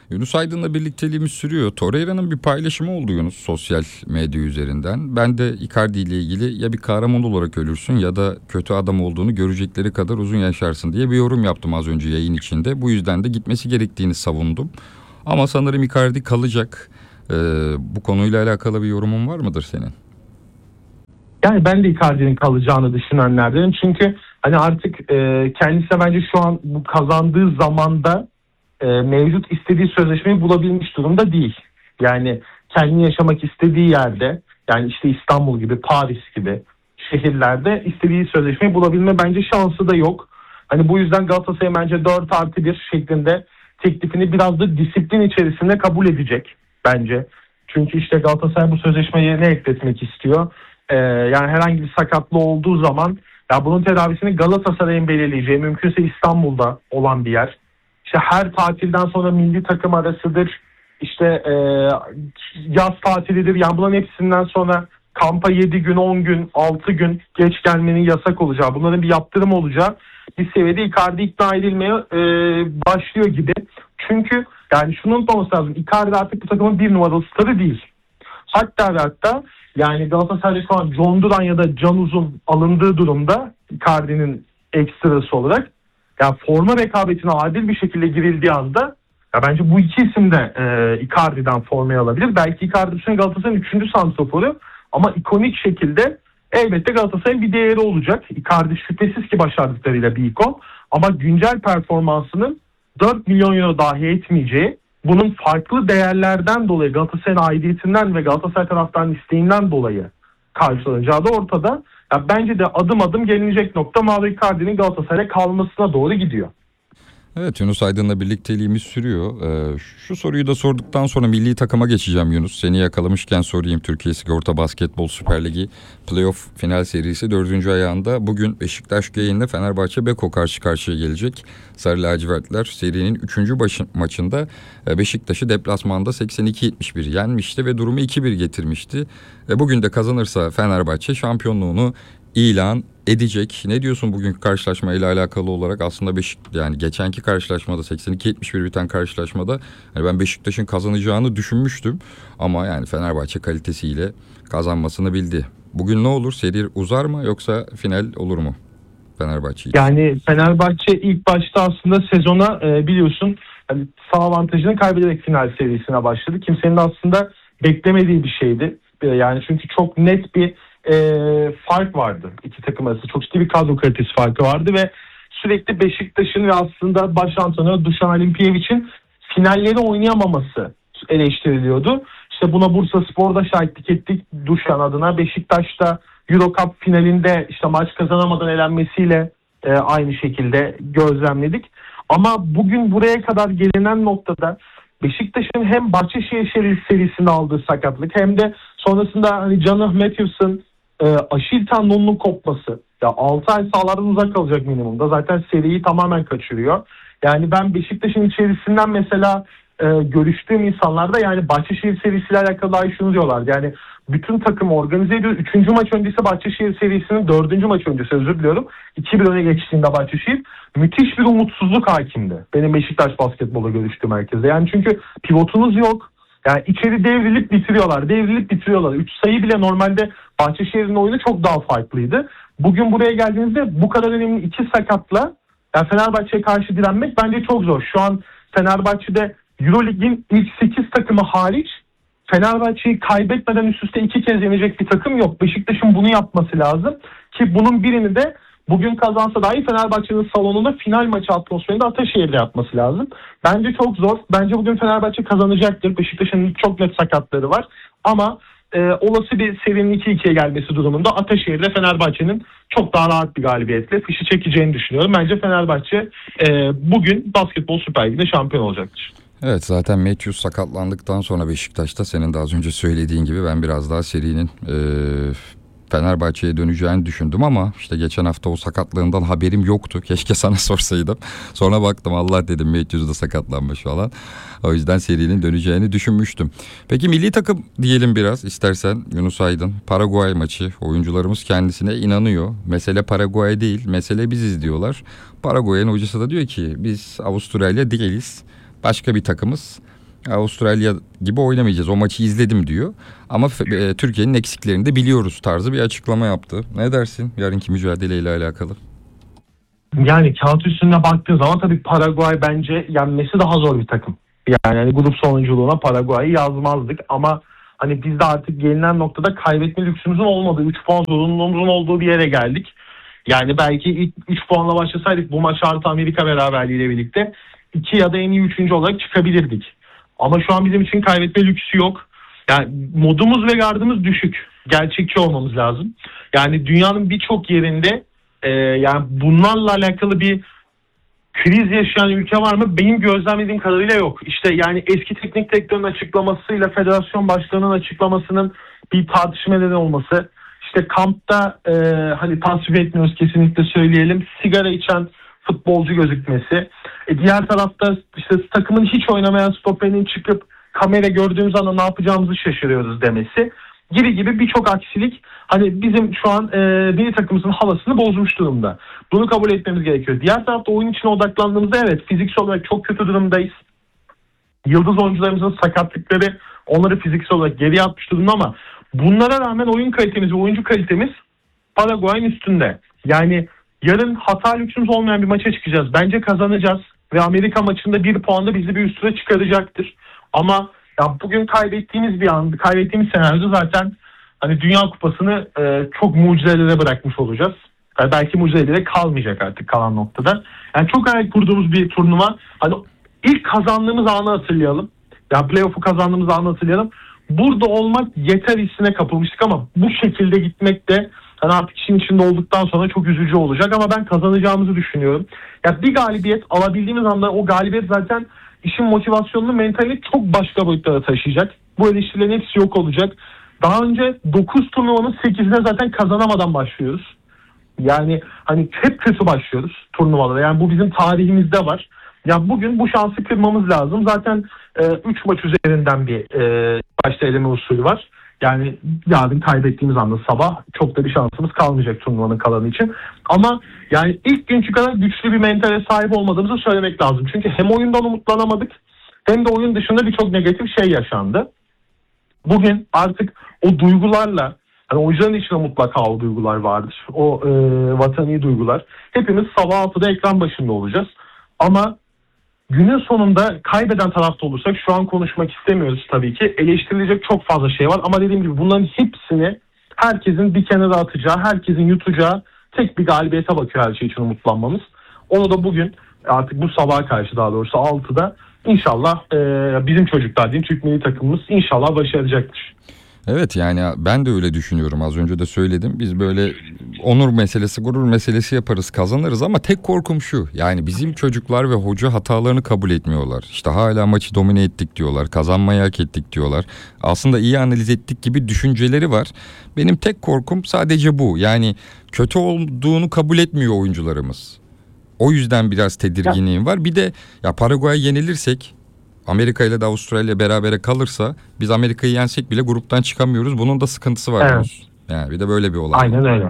[SPEAKER 1] Yunus Aydın'la birlikteliğimiz sürüyor. Torreira'nın bir paylaşımı oldu Yunus sosyal medya üzerinden. Ben de Icardi ile ilgili ya bir kahraman olarak ölürsün ya da kötü adam olduğunu görecekleri kadar uzun yaşarsın diye bir yorum yaptım az önce yayın içinde. Bu yüzden de gitmesi gerektiğini savundum. Ama sanırım Icardi kalacak. Ee, bu konuyla alakalı bir yorumun var mıdır senin?
[SPEAKER 2] Yani ben de Icardi'nin kalacağını düşünenlerdenim. Çünkü hani artık e, kendisi de bence şu an bu kazandığı zamanda e, mevcut istediği sözleşmeyi bulabilmiş durumda değil. Yani kendini yaşamak istediği yerde, yani işte İstanbul gibi, Paris gibi şehirlerde istediği sözleşmeyi bulabilme bence şansı da yok. Hani bu yüzden Galatasaray bence dört artı bir şeklinde teklifini biraz da disiplin içerisinde kabul edecek bence. Çünkü işte Galatasaray bu sözleşmeyi ne ekletmek istiyor? Ee, yani herhangi bir sakatlığı olduğu zaman ya bunun tedavisini Galatasaray'ın belirleyeceği, mümkünse İstanbul'da olan bir yer. İşte her tatilden sonra milli takım arasıdır, işte e, yaz tatilidir. Yani bunların hepsinden sonra kampa yedi gün, on gün, altı gün geç gelmenin yasak olacağı, bunların bir yaptırım olacağı bir seviyede Icardi ikna edilmeye e, başlıyor gibi. Çünkü yani şunu unutmaması lazım, Icardi artık bu takımın bir numaralı starı değil. Hatta ve hatta yani Galatasaray'da şu an John Duran ya da Can Uzun alındığı durumda Icardi'nin ekstrası olarak, yani forma rekabetine adil bir şekilde girildiği anda ya bence bu iki isim de e, Icardi'den formayı alabilir. Belki Icardi için Galatasaray'ın üçüncü santraforu ama ikonik şekilde elbette Galatasaray'ın bir değeri olacak. Icardi şüphesiz ki başardıklarıyla bir ikon ama güncel performansının dört milyon euro dahi etmeyeceği, bunun farklı değerlerden dolayı Galatasaray'ın aidiyetinden ve Galatasaray taraftarının isteğinden dolayı karşılanacağı da ortada. Ya bence de adım adım gelinecek nokta Mauro Icardi'nin Galatasaray'a kalmasına doğru gidiyor.
[SPEAKER 1] Evet, Yunus Aydın'la birlikteliğimiz sürüyor. Ee, şu soruyu da sorduktan sonra milli takıma geçeceğim Yunus. Seni yakalamışken sorayım. Türkiye Sigorta Basketbol Süper Ligi Playoff final serisi dördüncü ayağında bugün Beşiktaş Geyin'le Fenerbahçe Beko karşı karşıya gelecek. Sarı lacivertler serinin üçüncü başı, maçında Beşiktaş'ı deplasmanda seksen iki yetmiş bir yenmişti ve durumu iki bir getirmişti. E, bugün de kazanırsa Fenerbahçe şampiyonluğunu ilan edecek. Ne diyorsun bugünkü karşılaşma ile alakalı olarak? Aslında Beşik, yani geçenki karşılaşmada seksen iki yetmiş bir biten karşılaşmada yani ben Beşiktaş'ın kazanacağını düşünmüştüm ama yani Fenerbahçe kalitesiyle kazanmasını bildi. Bugün ne olur? Seri uzar mı yoksa final olur mu Fenerbahçe için?
[SPEAKER 2] Yani Fenerbahçe ilk başta aslında sezona e, biliyorsun hani sağ avantajını kaybederek final serisine başladı. Kimsenin de aslında beklemediği bir şeydi. E, yani çünkü çok net bir e, fark vardı iki takım arasında. Çok ciddi bir kadro kalitesi farkı vardı ve sürekli Beşiktaş'ın ve aslında baş antrenörü Dušan Alimpijević'in finalleri oynayamaması eleştiriliyordu. İşte buna Bursaspor'da şahitlik ettik Dušan adına. Beşiktaş'ta Euro Cup finalinde işte maç kazanamadan elenmesiyle e, aynı şekilde gözlemledik. Ama bugün buraya kadar gelinen noktada Beşiktaş'ın hem Bahçeşehir serisinde aldığı sakatlık hem de sonrasında hani Jonah Matthews'ın e, Aşil tendonunun kopması. Ya altı ay sahalardan uzak kalacak minimumda. Zaten seriyi tamamen kaçırıyor. Yani ben Beşiktaş'ın içerisinden mesela e, görüştüğüm insanlarda yani Bahçeşehir serisiyle alakalı dahi şunu diyorlar. Yani bütün takım organize ediyor. Üçüncü maç öncesi Bahçeşehir serisinin dördüncü maç öncesi özür diliyorum. iki bir öne geçtiğinde Bahçeşehir müthiş bir umutsuzluk hakimdi. Benim Beşiktaş basketbola görüştüğüm herkese. Yani çünkü pivotunuz yok. Yani içeri devrilip bitiriyorlar. Devrilip bitiriyorlar. Üç sayı bile normalde Bahçeşehir'in oyunu çok daha farklıydı. Bugün buraya geldiğinizde bu kadar önemli iki sakatla yani Fenerbahçe'ye karşı direnmek bence çok zor. Şu an Fenerbahçe'de Eurolig'in ilk sekiz takımı hariç Fenerbahçe'yi kaybetmeden üst üste iki kez yenecek bir takım yok. Beşiktaş'ın bunu yapması lazım ki bunun birini de bugün kazansa dahi Fenerbahçe'nin salonunda final maçı atmosferinde Ataşehir'de yapması lazım. Bence çok zor. Bence bugün Fenerbahçe kazanacaktır. Beşiktaş'ın çok net sakatları var. Ama e, olası bir serinin iki ikiye gelmesi durumunda Ataşehir'de Fenerbahçe'nin çok daha rahat bir galibiyetle fişi çekeceğini düşünüyorum. Bence Fenerbahçe e, bugün Basketbol Süper Ligi'de şampiyon olacaktır.
[SPEAKER 1] Evet, zaten Matthews sakatlandıktan sonra Beşiktaş'ta senin de az önce söylediğin gibi ben biraz daha serinin e, Fenerbahçe'ye döneceğini düşündüm ama işte geçen hafta o sakatlığından haberim yoktu. Keşke sana sorsaydım. Sonra baktım Allah dedim Matthews da sakatlanmış falan. O yüzden serinin döneceğini düşünmüştüm. Peki milli takım diyelim biraz istersen Yunus Aydın. Paraguay maçı, oyuncularımız kendisine inanıyor. Mesele Paraguay değil, mesele biziz diyorlar. Paraguay'ın hocası da diyor ki biz Avustralya değiliz. Başka bir takımız. Avustralya gibi oynamayacağız. O maçı izledim diyor. Ama e, Türkiye'nin eksiklerini de biliyoruz tarzı bir açıklama yaptı. Ne dersin yarınki mücadeleyle alakalı?
[SPEAKER 2] Yani kağıt üstünde baktığın zaman tabii Paraguay bence yenmesi daha zor bir takım. Yani hani grup sonunculuğuna Paraguay'ı yazmazdık ama hani biz de artık gelinen noktada kaybetme lüksümüzün olmadığı, üç puan zorunluluğumuzun olduğu bir yere geldik. Yani belki ilk üç puanla başlasaydık bu maç artı Amerika beraberliğiyle birlikte iki ya da en iyi üçüncü olarak çıkabilirdik. Ama şu an bizim için kaybetme lüksü yok. Yani modumuz ve gardımız düşük. Gerçekçi olmamız lazım. Yani dünyanın birçok yerinde e, yani bunlarla alakalı bir kriz yaşayan ülke var mı? Benim gözlemlediğim kadarıyla yok. İşte yani eski teknik direktörün açıklamasıyla federasyon başkanının açıklamasının bir tartışma neden olması. İşte kampta e, hani tasvip etmiyoruz kesinlikle söyleyelim. Sigara içen futbolcu gözükmesi. E, diğer tarafta işte takımın hiç oynamayan stoperinin çıkıp kamera gördüğümüz anda ne yapacağımızı şaşırıyoruz demesi gibi gibi birçok aksilik hani bizim şu an e, milli takımımızın havasını bozmuş durumda. Bunu kabul etmemiz gerekiyor. Diğer tarafta oyun içine odaklandığımızda evet fiziksel olarak çok kötü durumdayız. Yıldız oyuncularımızın sakatlıkları onları fiziksel olarak geriye atmış durumda ama bunlara rağmen oyun kalitemiz ve oyuncu kalitemiz Paraguay'ın üstünde. Yani yarın hata lüksümüz olmayan bir maça çıkacağız. Bence kazanacağız ve Amerika maçında bir puanda bizi bir üstüne çıkaracaktır. Ama ya bugün kaybettiğimiz bir an, kaybettiğimiz senaryoda zaten hani Dünya Kupası'nı e, çok mucizelere bırakmış olacağız. Yani belki mucizelere kalmayacak artık kalan noktada. Yani çok hayal kurduğumuz bir turnuva. Hani ilk kazandığımız anı hatırlayalım. Ya playoff'u kazandığımız anı hatırlayalım. Burada olmak yeter hissine kapılmıştık ama bu şekilde gitmek de hani artık işin içinde olduktan sonra çok üzücü olacak ama ben kazanacağımızı düşünüyorum. Ya bir galibiyet alabildiğimiz anda o galibiyet zaten işin motivasyonunu, mentalini çok başka boyutlara taşıyacak. Bu eleştirilerin hepsi yok olacak. Daha önce dokuz turnuvanın sekizine zaten kazanamadan başlıyoruz. Yani hani hep kötü başlıyoruz turnuvalara. Yani bu bizim tarihimizde var. Ya bugün bu şansı kırmamız lazım. Zaten üç e, maç üzerinden bir e, başta eleme usulü var. Yani yarın kaybettiğimiz anda sabah çok da bir şansımız kalmayacak turnuvanın kalanı için. Ama yani ilk günkü kadar güçlü bir mentale sahip olmadığımızı söylemek lazım. Çünkü hem oyundan umutlanamadık hem de oyun dışında birçok negatif şey yaşandı. Bugün artık o duygularla, hani oyuncuların içinde mutlaka o duygular vardır. O e, vatani duygular. Hepimiz sabah altıda ekran başında olacağız. Ama günün sonunda kaybeden tarafta olursak şu an konuşmak istemiyoruz tabii ki. Eleştirilecek çok fazla şey var ama dediğim gibi bunların hepsini herkesin bir kenara atacağı, herkesin yutacağı tek bir galibiyete bakıyor her şey için umutlanmamız. Onu da bugün artık bu sabaha karşı daha doğrusu altıda inşallah e, bizim çocuklar diyeyim Türk milli takımımız inşallah başaracaktır.
[SPEAKER 1] Evet yani ben de öyle düşünüyorum, az önce de söyledim. Biz böyle onur meselesi, gurur meselesi yaparız, kazanırız ama tek korkum şu. Yani bizim çocuklar ve hoca hatalarını kabul etmiyorlar. İşte hala maçı domine ettik diyorlar, kazanmayı hak ettik diyorlar. Aslında iyi analiz ettik gibi düşünceleri var. Benim tek korkum sadece bu. Yani kötü olduğunu kabul etmiyor oyuncularımız. O yüzden biraz tedirginliğim var. Bir de ya Paraguay'a yenilirsek, Amerika ile de Avustralya berabere kalırsa biz Amerika'yı yensek bile gruptan çıkamıyoruz. Bunun da sıkıntısı var.
[SPEAKER 2] Evet.
[SPEAKER 1] Yani bir de böyle bir olay.
[SPEAKER 2] Aynen öyle.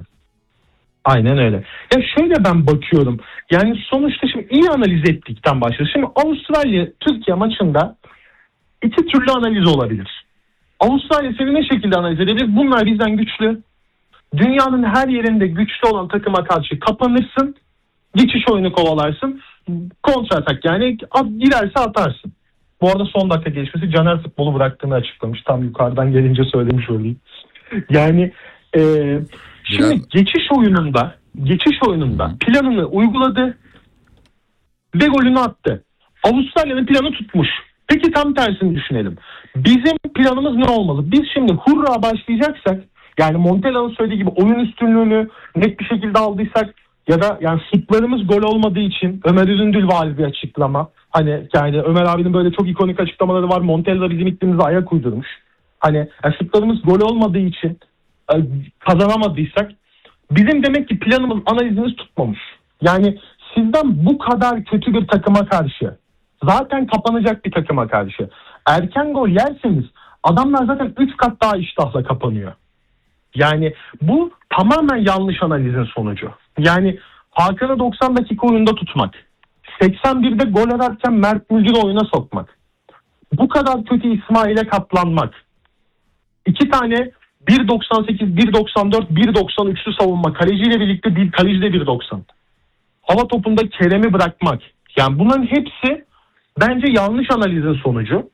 [SPEAKER 2] Aynen öyle. Ya şöyle ben bakıyorum. Yani sonuçta şimdi iyi analiz ettikten başlıyoruz. Şimdi Avustralya Türkiye maçında iki türlü analiz olabilir. Avustralya seni ne şekilde analiz edebilir? Bunlar bizden güçlü. Dünyanın her yerinde güçlü olan takıma karşı kapanırsın. Geçiş oyunu kovalarsın. Kontra atak yani at, girerse atarsın. Bu arada son dakika gelişmesi Caner futbolu bıraktığını açıklamış. Tam yukarıdan gelince söylemiş olayım. Yani e, şimdi Biraz... geçiş oyununda geçiş oyununda planını uyguladı ve golünü attı. Avustralya'nın planı tutmuş. Peki tam tersini düşünelim. Bizim planımız ne olmalı? Biz şimdi hurra başlayacaksak, yani Montella'nın söylediği gibi oyun üstünlüğünü net bir şekilde aldıysak ya da yani şutlarımız gol olmadığı için Ömer Üründül var bir açıklama. Hani yani Ömer abinin böyle çok ikonik açıklamaları var. Montella bizim iklimimize ayak uydurmuş. Hani yani şutlarımız gol olmadığı için e, kazanamadıysak bizim demek ki planımız, analizimiz tutmamış. Yani sizden bu kadar kötü bir takıma karşı, zaten kapanacak bir takıma karşı erken gol yerseniz adamlar zaten üç kat daha iştahla kapanıyor. Yani bu tamamen yanlış analizin sonucu. Yani Hakan'ı doksan dakika oyunda tutmak, seksen birde gol ararken Mert Müldür'ü oyuna sokmak. bu kadar kötü İsmail'e katlanmak, iki tane bir doksan sekiz, bir doksan dört, bir doksan üçlü savunma, kaleciyle birlikte bir kaleciyle bir doksan. Hava topunda Kerem'i bırakmak. Yani bunların hepsi bence yanlış analizin sonucu.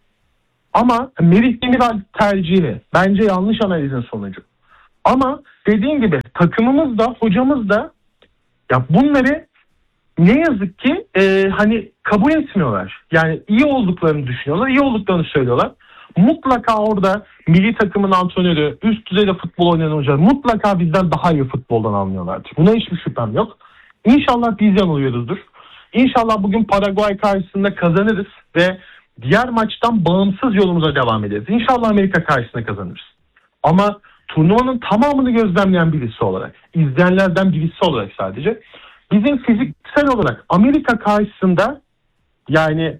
[SPEAKER 2] Ama Merih Demiral tercihi bence yanlış analizin sonucu. Ama dediğim gibi takımımız da hocamız da ya bunları ne yazık ki e, hani kabul etmiyorlar. Yani iyi olduklarını düşünüyorlar, iyi olduklarını söylüyorlar. Mutlaka orada milli takımın antrenörü, üst düzeyde futbol oynayan hocalar mutlaka bizden daha iyi futboldan anlıyorlardır. Buna hiçbir şüphem yok. İnşallah biz yanılıyoruzdur. İnşallah bugün Paraguay karşısında kazanırız ve diğer maçtan bağımsız yolumuza devam ederiz. İnşallah Amerika karşısında kazanırız. Ama turnuvanın tamamını gözlemleyen birisi olarak, izleyenlerden birisi olarak sadece bizim fiziksel olarak Amerika karşısında yani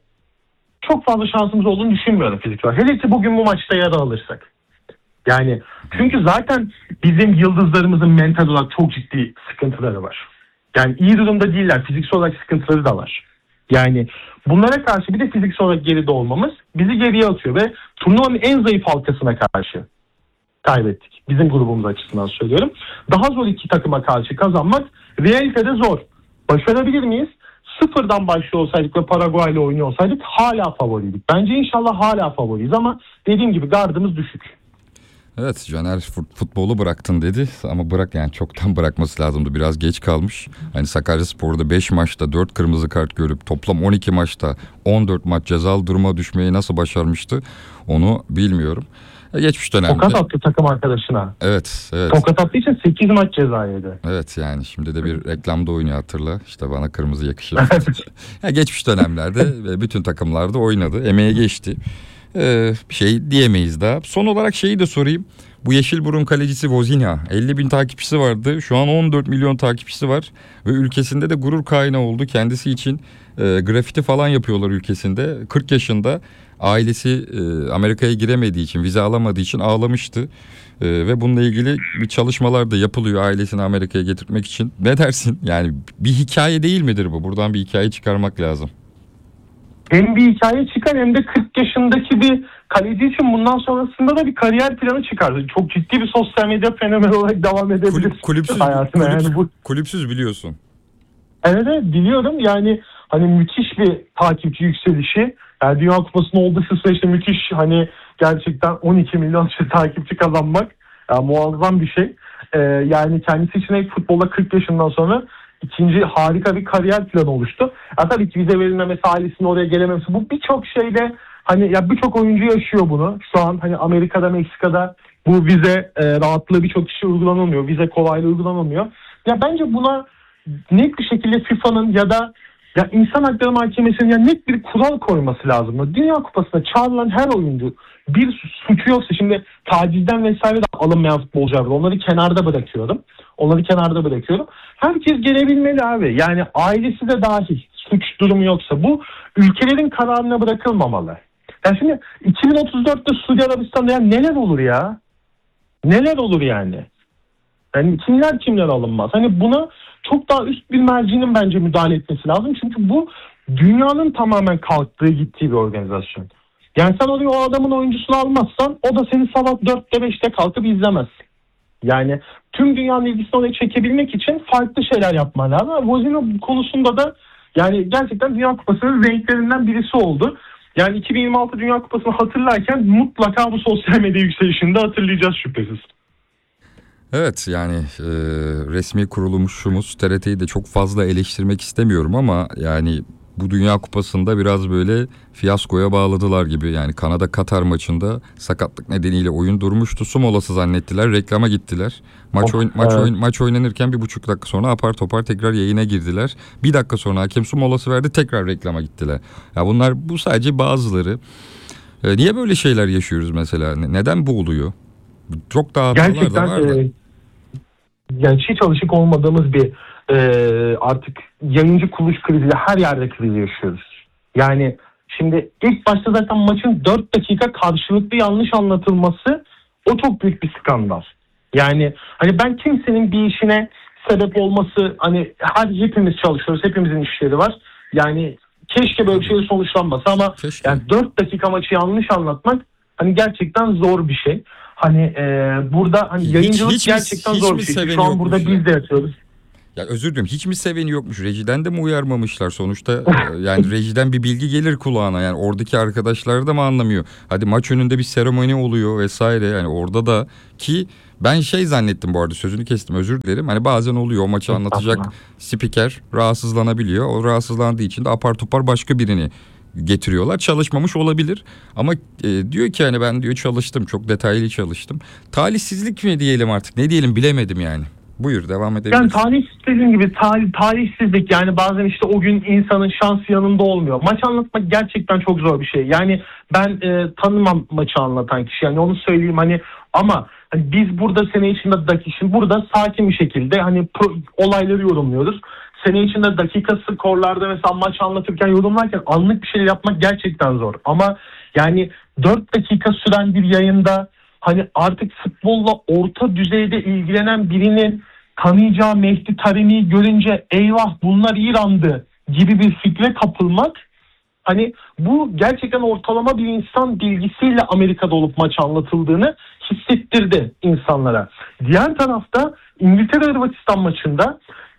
[SPEAKER 2] çok fazla şansımız olduğunu düşünmüyorum fiziksel olarak. Hele ki bugün bu maçta yer alırsak. Yani çünkü zaten bizim yıldızlarımızın mental olarak çok ciddi sıkıntıları var. Yani iyi durumda değiller. Fiziksel olarak sıkıntıları da var. Yani bunlara karşı bir de fiziksel olarak geride olmamız bizi geriye atıyor ve turnuvanın en zayıf halkasına karşı kaybettik. Bizim grubumuz açısından söylüyorum. Daha zor iki takıma karşı kazanmak realitede zor. Başarabilir miyiz? Sıfırdan başlıyor olsaydık ve Paraguay ile oynuyor olsaydık hala favoriydik. Bence inşallah hala favoriyiz ama dediğim gibi gardımız düşük.
[SPEAKER 1] Evet, Caner futbolu bıraktın dedi ama bırak yani çoktan bırakması lazımdı. Biraz geç kalmış. Hani Sakaryaspor'da beş maçta dört kırmızı kart görüp toplam on iki maçta on dört maç cezalı duruma düşmeyi nasıl başarmıştı onu bilmiyorum. Geçmiş dönemde.
[SPEAKER 2] Tokat attı takım arkadaşına.
[SPEAKER 1] Evet, evet.
[SPEAKER 2] Tokat attığı için sekiz maç ceza yedi.
[SPEAKER 1] Evet yani şimdi de bir reklamda oynuyor hatırla. İşte bana kırmızı yakışır. Ya geçmiş dönemlerde bütün takımlarda oynadı. Emeğe geçti. Ee, bir şey diyemeyiz daha. Son olarak şeyi de sorayım. Bu Yeşilburun kalecisi Vozinha elli bin takipçisi vardı. Şu an on dört milyon takipçisi var. Ve ülkesinde de gurur kaynağı oldu. Kendisi için e, grafiti falan yapıyorlar ülkesinde. kırk yaşında ailesi e, Amerika'ya giremediği için, vize alamadığı için ağlamıştı. E, ve bununla ilgili bir çalışmalar da yapılıyor ailesini Amerika'ya getirmek için. Ne dersin? Yani bir hikaye değil midir bu? Buradan bir hikaye çıkarmak lazım.
[SPEAKER 2] Hem bir hikaye çıkar hem de kırk yaşındaki bir kaleci için bundan sonrasında da bir kariyer planı çıkardı. Çok ciddi bir sosyal medya fenomeni olarak devam edebilir.
[SPEAKER 1] Kulüp, kulüpsüz,
[SPEAKER 2] hayatına.
[SPEAKER 1] kulüp,
[SPEAKER 2] Yani bu...
[SPEAKER 1] kulüpsüz biliyorsun.
[SPEAKER 2] Evet, evet biliyorum yani hani müthiş bir takipçi yükselişi. Yani Dünya Kupası'nın olduğu şu süreçte müthiş hani gerçekten on iki milyon takipçi kazanmak yani muazzam bir şey. Ee, yani kendisi için ilk futbolda kırk yaşından sonra İkinci harika bir kariyer planı oluştu. Ya tabii ki vize verilmemesi, ailesinin oraya gelememesi bu birçok şeyde hani ya birçok oyuncu yaşıyor bunu. Şu an hani Amerika'da, Meksika'da bu vize e, rahatlığı birçok kişi uygulanamıyor. Vize kolaylığı uygulanamıyor. Ya bence buna net bir şekilde FIFA'nın ya da ya İnsan Hakları Mahkemesi'nin ya net bir kural koyması lazım. Dünya Kupası'na çağrılan her oyuncu bir suçu yoksa şimdi tacizden vesaire de alınmayan futbolcular var. Onları kenarda bırakıyorum. Onları kenarda bırakıyorum. Herkes gelebilmeli abi. Yani ailesi de dahil suç durumu yoksa bu ülkelerin kararına bırakılmamalı. Yani şimdi iki bin otuz dörtte Suudi Arabistan'da ya neler olur ya? Neler olur yani? Yani kimler kimler alınmaz? Hani buna çok daha üst bir mercinin bence müdahale etmesi lazım. Çünkü bu dünyanın tamamen kalktığı gittiği bir organizasyon. Yani sen oraya o adamın oyuncusunu almazsan o da seni sabah dörtte beşte kalkıp izlemez. Yani tüm dünyanın ilgisini oraya çekebilmek için farklı şeyler yapman lazım. Vozinha konusunda da yani gerçekten Dünya Kupası'nın renklerinden birisi oldu. Yani iki bin yirmi altı Dünya Kupası'nı hatırlarken mutlaka bu sosyal medya yükselişini de hatırlayacağız şüphesiz.
[SPEAKER 1] Evet yani e, resmi kurulumuşumuz T R T'yi de çok fazla eleştirmek istemiyorum ama yani bu Dünya Kupası'nda biraz böyle fiyaskoya bağladılar gibi. Yani Kanada-Katar maçında sakatlık nedeniyle oyun durmuştu. Su molası zannettiler, reklama gittiler. Maç, oyn- maç, evet. oyn- maç oynanırken bir buçuk dakika sonra apar topar tekrar yayına girdiler. Bir dakika sonra hakem su molası verdi, tekrar reklama gittiler. Ya bunlar bu sadece bazıları. E, niye böyle şeyler yaşıyoruz mesela? Neden bu oluyor? Çok daha hatalar da var da. E,
[SPEAKER 2] yani hiç alışık olmadığımız bir e, artık yayıncı kuruluş kriziyle her yerde kriz yaşıyoruz. Yani şimdi ilk başta zaten maçın dört dakika karşılıklı yanlış anlatılması o çok büyük bir skandal. Yani hani ben kimsenin bir işine sebep olması hani her hepimiz çalışıyoruz, hepimizin işleri var. Yani Keşke böyle bir şey sonuçlanmasa ama
[SPEAKER 1] Keşke.
[SPEAKER 2] yani dört dakika maçı yanlış anlatmak hani gerçekten zor bir şey. Hani e, burada hani
[SPEAKER 1] Hiç-
[SPEAKER 2] yayıncılık
[SPEAKER 1] hiç mi-
[SPEAKER 2] gerçekten
[SPEAKER 1] hiç
[SPEAKER 2] zor
[SPEAKER 1] mi
[SPEAKER 2] bir şey.
[SPEAKER 1] seveni
[SPEAKER 2] Şu an burada
[SPEAKER 1] yokmuş ya?
[SPEAKER 2] biz de yapıyoruz.
[SPEAKER 1] Ya özür dilerim, hiç mi seveni yokmuş? Rejiden de mi uyarmamışlar sonuçta? e, Yani rejiden bir bilgi gelir kulağına. Yani oradaki arkadaşlar da mı anlamıyor? Hadi maç önünde bir seremoni oluyor vesaire. Yani orada da ki ben şey zannettim, bu arada sözünü kestim, özür dilerim. Hani bazen oluyor, o maçı anlatacak spiker rahatsızlanabiliyor. O rahatsızlandığı için de apar topar başka birini getiriyorlar. Çalışmamış olabilir ama e, diyor ki hani ben diyor çalıştım, çok detaylı çalıştım. Talihsizlik mi diyelim artık, ne diyelim bilemedim yani. Buyur, devam edebiliriz.
[SPEAKER 2] Yani talih dediğim gibi talih, talihsizlik yani bazen işte o gün insanın şansı yanında olmuyor. Maç anlatmak gerçekten çok zor bir şey. Yani ben e, tanımam maçı anlatan kişi, yani onu söyleyeyim hani, ama hani biz burada sene içinde dakika, şimdi burada sakin bir şekilde hani pro, olayları yorumluyoruz. Sene içinde dakika skorlarda mesela maç anlatırken, yorumlarken anlık bir şeyler yapmak gerçekten zor. Ama yani dört dakika süren bir yayında hani artık futbolla orta düzeyde ilgilenen birinin tanıyacağı Mehdi Taremi'yi görünce eyvah bunlar İran'dı gibi bir fikre kapılmak, hani bu gerçekten ortalama bir insan bilgisiyle Amerika'da olup maç anlatıldığını hissettirdi insanlara. Diğer tarafta İngiltere-Hırvatistan maçında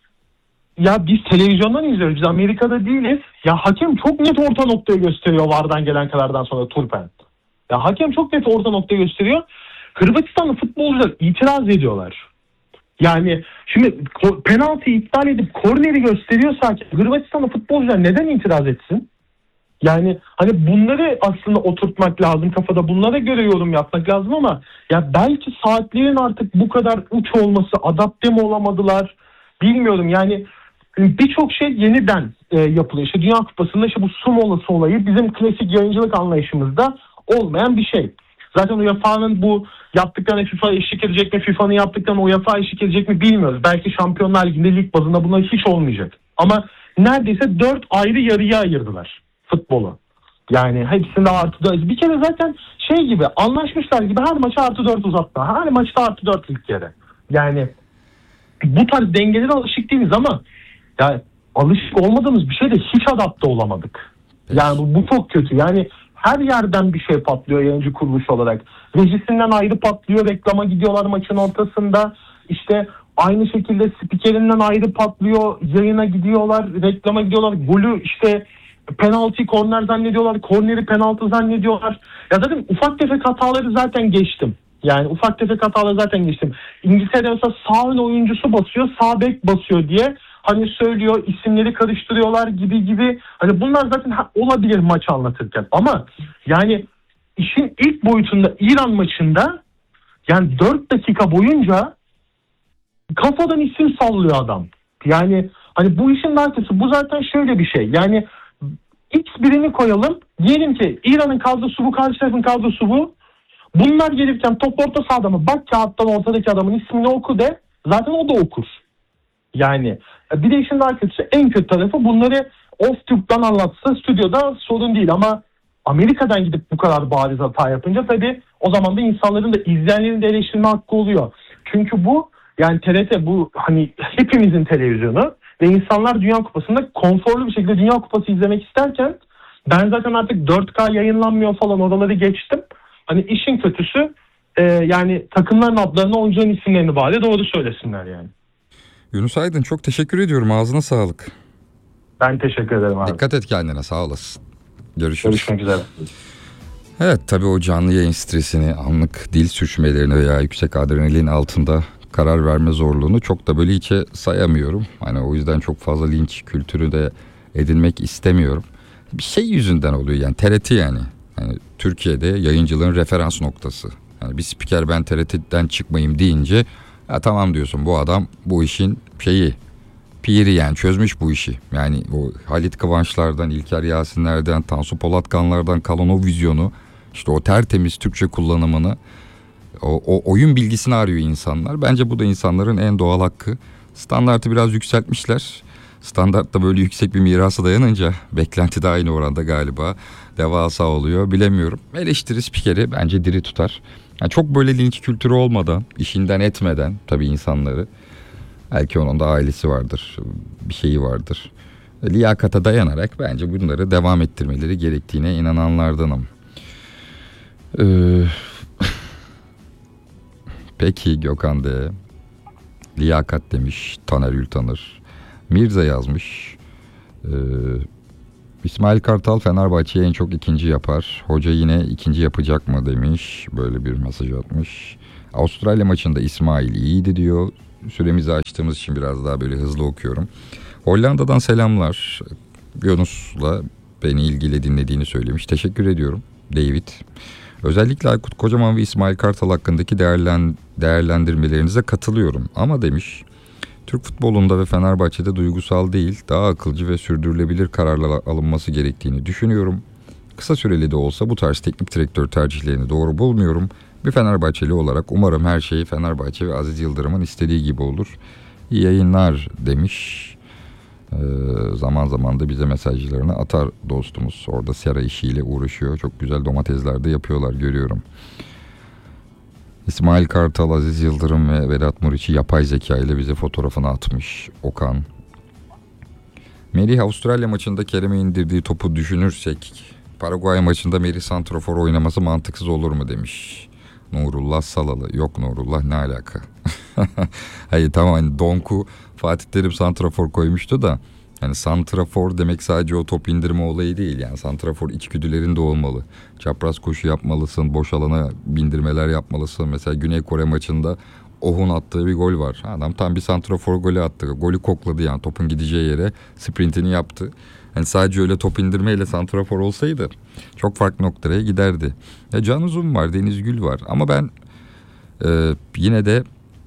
[SPEAKER 2] ya biz televizyondan izliyoruz, biz Amerika'da değiliz. Ya hakem çok net orta noktayı gösteriyor V A R'dan gelen karardan sonra, Turpen. Ya hakem çok net orta noktayı gösteriyor. Hırvatistanlı futbolcular itiraz ediyorlar. Yani şimdi ko- penaltıyı iptal edip korneri gösteriyorsa Hırvatistanlı futbolcular neden itiraz etsin? Yani hani bunları aslında oturtmak lazım kafada, bunlara göre yorum yapmak lazım ama ya belki saatlerin artık bu kadar uç olması, adapte mi olamadılar bilmiyorum. Yani birçok şey yeniden e, yapılıyor. İşte Dünya Kupası'nda işte bu su molası olayı bizim klasik yayıncılık anlayışımızda olmayan bir şey. Zaten U E F A'nın bu yaptıklarına FIFA eşlik edecek mi, FIFA'nın yaptıklarına U E F A eşlik edecek mi bilmiyoruz. Belki Şampiyonlar Ligi'nde lig bazında bunlar hiç olmayacak. Ama neredeyse dört ayrı yarıya ayırdılar futbolu. Yani hepsinde artı dört. Bir kere zaten şey gibi anlaşmışlar gibi her maça artı dört uzatma. Her maçta artı dört ilk kere. Yani bu tarz dengelere alışık değiliz ama yani alışık olmadığımız bir şeyde hiç adapte olamadık. Yani bu, bu çok kötü. Yani her yerden bir şey patlıyor yayıncı kuruluş olarak. Rejisinden ayrı patlıyor, reklama gidiyorlar maçın ortasında. İşte aynı şekilde spikerinden ayrı patlıyor, yayına gidiyorlar, reklama gidiyorlar. Golü işte penaltı, korner zannediyorlar, korneri penaltı zannediyorlar. Ya zaten ufak tefek hataları zaten geçtim. Yani ufak tefek hataları zaten geçtim. İngiltere'de mesela sağ ön oyuncusu basıyor, sağ bek basıyor diye hani söylüyor, isimleri karıştırıyorlar gibi gibi. Hani bunlar zaten olabilir maç anlatırken. Ama yani işin ilk boyutunda İran maçında yani dört dakika boyunca kafadan isim sallıyor adam. Yani hani bu işin arkası, bu zaten şöyle bir şey. Yani X birini koyalım. Diyelim ki İran'ın kadrosu bu, karşı tarafın kadrosu bu. Bunlar gelirken top orta sahada mı? Bak kağıttan ortadaki adamın ismini oku de. Zaten o da okur. Yani bir de işin daha kötüsü, en kötü tarafı bunları off-tube'dan anlatsa stüdyoda sorun değil ama Amerika'dan gidip bu kadar bariz hata yapınca tabii o zaman da insanların da, izleyenlerin de eleştirme hakkı oluyor. Çünkü bu yani T R T, bu hani hepimizin televizyonu ve insanlar Dünya Kupası'nda konforlu bir şekilde Dünya Kupası izlemek isterken ben zaten artık dört K yayınlanmıyor falan, oraları geçtim. Hani işin kötüsü e, yani takımların adlarına, oyuncuların isimlerini bari doğru söylesinler yani.
[SPEAKER 1] Yunus Aydın, çok teşekkür ediyorum, ağzına sağlık.
[SPEAKER 2] Ben teşekkür ederim abi.
[SPEAKER 1] Dikkat et kendine, sağ olasın. Görüşürüz.
[SPEAKER 2] Görüşmek üzere.
[SPEAKER 1] Evet, tabii o canlı yayın stresini, anlık dil sürçmelerini veya yüksek adrenalin altında karar verme zorluğunu çok da böyle hiçe sayamıyorum. Hani o yüzden çok fazla linç kültürü de edinmek istemiyorum. Bir şey yüzünden oluyor yani, T R T yani. Yani Türkiye'de yayıncılığın referans noktası. Yani bir spiker ben T R T'den çıkmayayım deyince ya tamam diyorsun, bu adam bu işin şeyi, piri yani, çözmüş bu işi. Yani o Halit Kıvançlardan, İlker Yasinlerden, Tansu Polatkanlardan kalan o vizyonu, işte o tertemiz Türkçe kullanımını, o, o oyun bilgisini arıyor insanlar. Bence bu da insanların en doğal hakkı. Standartı biraz yükseltmişler. Standartta böyle yüksek bir mirasa dayanınca beklenti de aynı oranda galiba devasa oluyor, bilemiyorum. Eleştiri spikeri bence diri tutar. Yani çok böyle linç kültürü olmadan, işinden etmeden tabii insanları, belki onun da ailesi vardır, bir şeyi vardır. Liyakata dayanarak bence bunları devam ettirmeleri gerektiğine inananlardanım. Ee, peki Gökhan D. Liyakat demiş Taner Ültanır. Mirza yazmış. Ee, İsmail Kartal Fenerbahçe'yi en çok ikinci yapar. Hoca yine ikinci yapacak mı demiş. Böyle bir mesaj atmış. Avustralya maçında İsmail iyiydi diyor. Süremizi açtığımız için biraz daha böyle hızlı okuyorum. Hollanda'dan selamlar. Yunus'la beni ilgili dinlediğini söylemiş. Teşekkür ediyorum David. Özellikle Aykut Kocaman ve İsmail Kartal hakkındaki değerlen, değerlendirmelerinize katılıyorum. Ama demiş, Türk futbolunda ve Fenerbahçe'de duygusal değil, daha akılcı ve sürdürülebilir kararlar alınması gerektiğini düşünüyorum. Kısa süreli de olsa bu tarz teknik direktör tercihlerini doğru bulmuyorum. Bir Fenerbahçeli olarak umarım her şey Fenerbahçe ve Aziz Yıldırım'ın istediği gibi olur. İyi yayınlar demiş. Ee, zaman zaman da bize mesajlarını atar dostumuz. Orada sera işiyle uğraşıyor. Çok güzel domatesler de yapıyorlar, görüyorum. İsmail Kartal, Aziz Yıldırım ve Vedat Muriç'i yapay zeka ile bize fotoğrafını atmış Okan. Merih Avustralya maçında Kerem'e indirdiği topu düşünürsek Paraguay maçında Merih santrafor oynaması mantıksız olur mu demiş. Nurullah Salalı. Yok Nurullah, ne alaka? Hayır tamam, hani Donk'u Fatih Terim santrafor koymuştu da yani santrafor demek sadece o top indirme olayı değil. Yani santrafor içgüdülerin de olmalı. Çapraz koşu yapmalısın, boş alana bindirmeler yapmalısın. Mesela Güney Kore maçında Oh'un attığı bir gol var. Adam tam bir santrafor golü attı. Golü kokladı, yani topun gideceği yere sprintini yaptı. Yani sadece öyle top indirmeyle santrafor olsaydı çok farklı noktalara giderdi. Ya Can Uzun var, Deniz Gül var ama ben e, yine de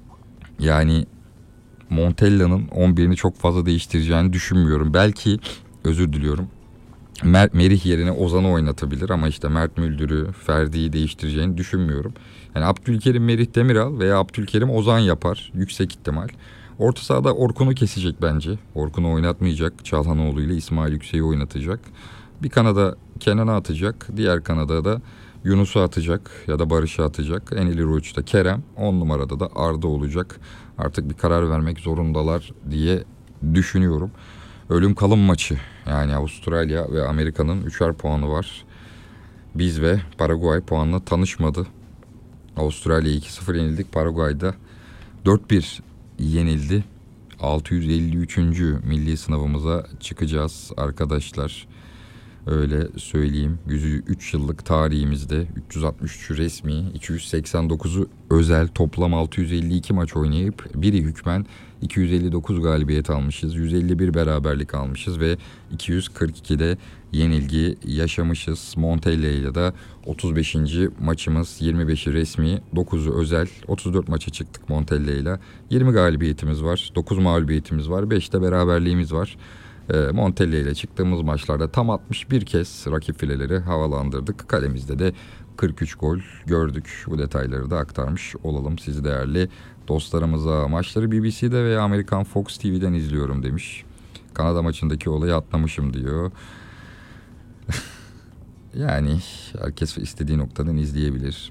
[SPEAKER 1] yani Montella'nın on birini çok fazla değiştireceğini düşünmüyorum. Belki, özür diliyorum, Mert Merih yerine Ozan'ı oynatabilir ama işte Mert Müldür'ü, Ferdi'yi değiştireceğini düşünmüyorum. Yani Abdülkerim Merih Demiral veya Abdülkerim Ozan yapar yüksek ihtimal. Orta sahada Orkun'u kesecek bence. Orkun'u oynatmayacak. Çalhanoğlu ile İsmail Yüksek'i oynatacak. Bir kanada Kenan'ı atacak. Diğer kanada da Yunus'u atacak ya da Barış'ı atacak. En ileri uçta Kerem. On numarada da Arda olacak. Artık bir karar vermek zorundalar diye düşünüyorum. Ölüm kalım maçı. Yani Avustralya ve Amerika'nın üçer puanı var. Biz ve Paraguay puanla tanışmadı. Avustralya'ya iki sıfır yenildik. Paraguay'da dört bir yenildi. altı yüz elli üçüncü milli sınavımıza çıkacağız arkadaşlar. Öyle söyleyeyim. yüz üç yıllık tarihimizde üç yüz altmış üç resmi, iki yüz seksen dokuzu özel, toplam altı yüz elli iki maç oynayıp biri hükmen iki yüz elli dokuz galibiyet almışız. yüz elli bir beraberlik almışız ve iki yüz kırk ikide yenilgi yaşamışız. Montella ile de otuz beşinci maçımız, yirmi beşi resmi, dokuzu özel. otuz dört maça çıktık Montella ile. yirmi galibiyetimiz var, dokuz mağlubiyetimiz var, beşte beraberliğimiz var. Montella ile çıktığımız maçlarda tam altmış bir kez rakip fileleri havalandırdık. Kalemizde de kırk üç gol gördük. Bu detayları da aktarmış olalım siz değerli dostlarımıza. Maçları B B C'de veya Amerikan Fox T V'den izliyorum demiş. Kanada maçındaki olayı atlamışım diyor. Yani herkes istediği noktadan izleyebilir.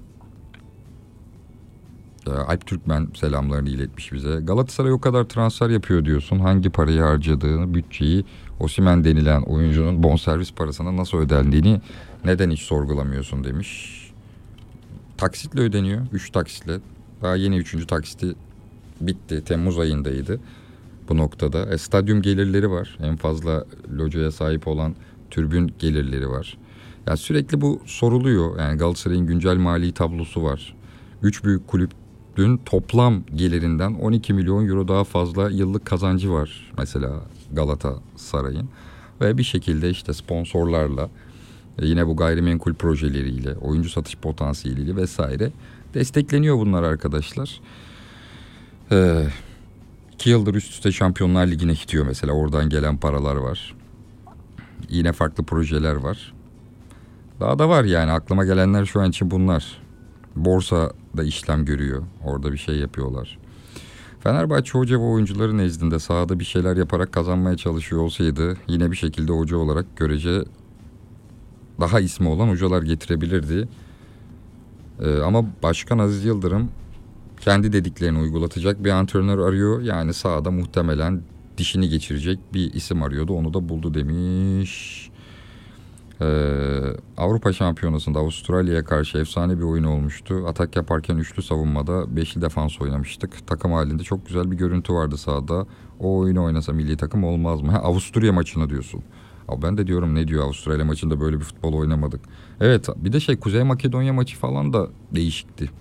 [SPEAKER 1] Alp Türkmen selamlarını iletmiş bize. Galatasaray o kadar transfer yapıyor diyorsun. Hangi parayı harcadığını, bütçeyi, Osimhen denilen oyuncunun bonservis parasına nasıl ödendiğini neden hiç sorgulamıyorsun demiş. Taksitle ödeniyor. Üç taksitle. Daha yeni üçüncü taksiti bitti. Temmuz ayındaydı bu noktada. E, stadyum gelirleri var. En fazla locaya sahip olan tribün gelirleri var. Yani sürekli bu soruluyor. Yani Galatasaray'ın güncel mali tablosu var. Üç büyük kulüp dün toplam gelirinden on iki milyon euro daha fazla yıllık kazancı var mesela Galatasaray'ın. Ve bir şekilde işte sponsorlarla, yine bu gayrimenkul projeleriyle, oyuncu satış potansiyeliyle vesaire destekleniyor bunlar arkadaşlar. Ee, iki yıldır üst üste Şampiyonlar Ligi'ne gidiyor mesela, oradan gelen paralar var. Yine farklı projeler var. Daha da var yani, aklıma gelenler şu an için bunlar. Borsada işlem görüyor. Orada bir şey yapıyorlar. Fenerbahçe hoca ve oyuncuların nezdinde sahada bir şeyler yaparak kazanmaya çalışıyor olsaydı yine bir şekilde hoca olarak görece daha ismi olan hocalar getirebilirdi. Ee, ama Başkan Aziz Yıldırım kendi dediklerini uygulatacak bir antrenör arıyor. Yani sahada muhtemelen dişini geçirecek bir isim arıyordu. Onu da buldu demiş. Ee, Avrupa Şampiyonası'nda Avustralya'ya karşı efsane bir oyun olmuştu. Atak yaparken üçlü savunmada beşli defans oynamıştık. Takım halinde çok güzel bir görüntü vardı sahada. O oyunu oynasa milli takım olmaz mı? Ha, Avusturya maçını diyorsun. Abi ben de diyorum ne diyor, Avustralya maçında böyle bir futbol oynamadık. Evet, bir de şey, Kuzey Makedonya maçı falan da değişikti.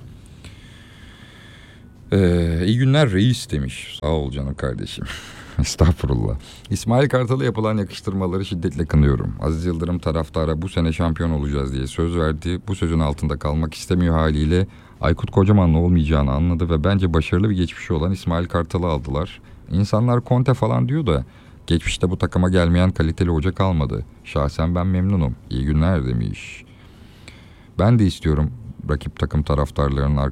[SPEAKER 1] Ee, iyi günler reis demiş. Sağ ol canım kardeşim. Estağfurullah. İsmail Kartal'a yapılan yakıştırmaları şiddetle kınıyorum. Aziz Yıldırım taraftara bu sene şampiyon olacağız diye söz verdi. Bu sözün altında kalmak istemiyor haliyle. Aykut Kocaman'la olmayacağını anladı ve bence başarılı bir geçmişi olan İsmail Kartal'ı aldılar. İnsanlar Conte falan diyor da geçmişte bu takıma gelmeyen kaliteli hoca kalmadı. Şahsen ben memnunum. İyi günler demiş. Ben de istiyorum rakip takım taraftarlarının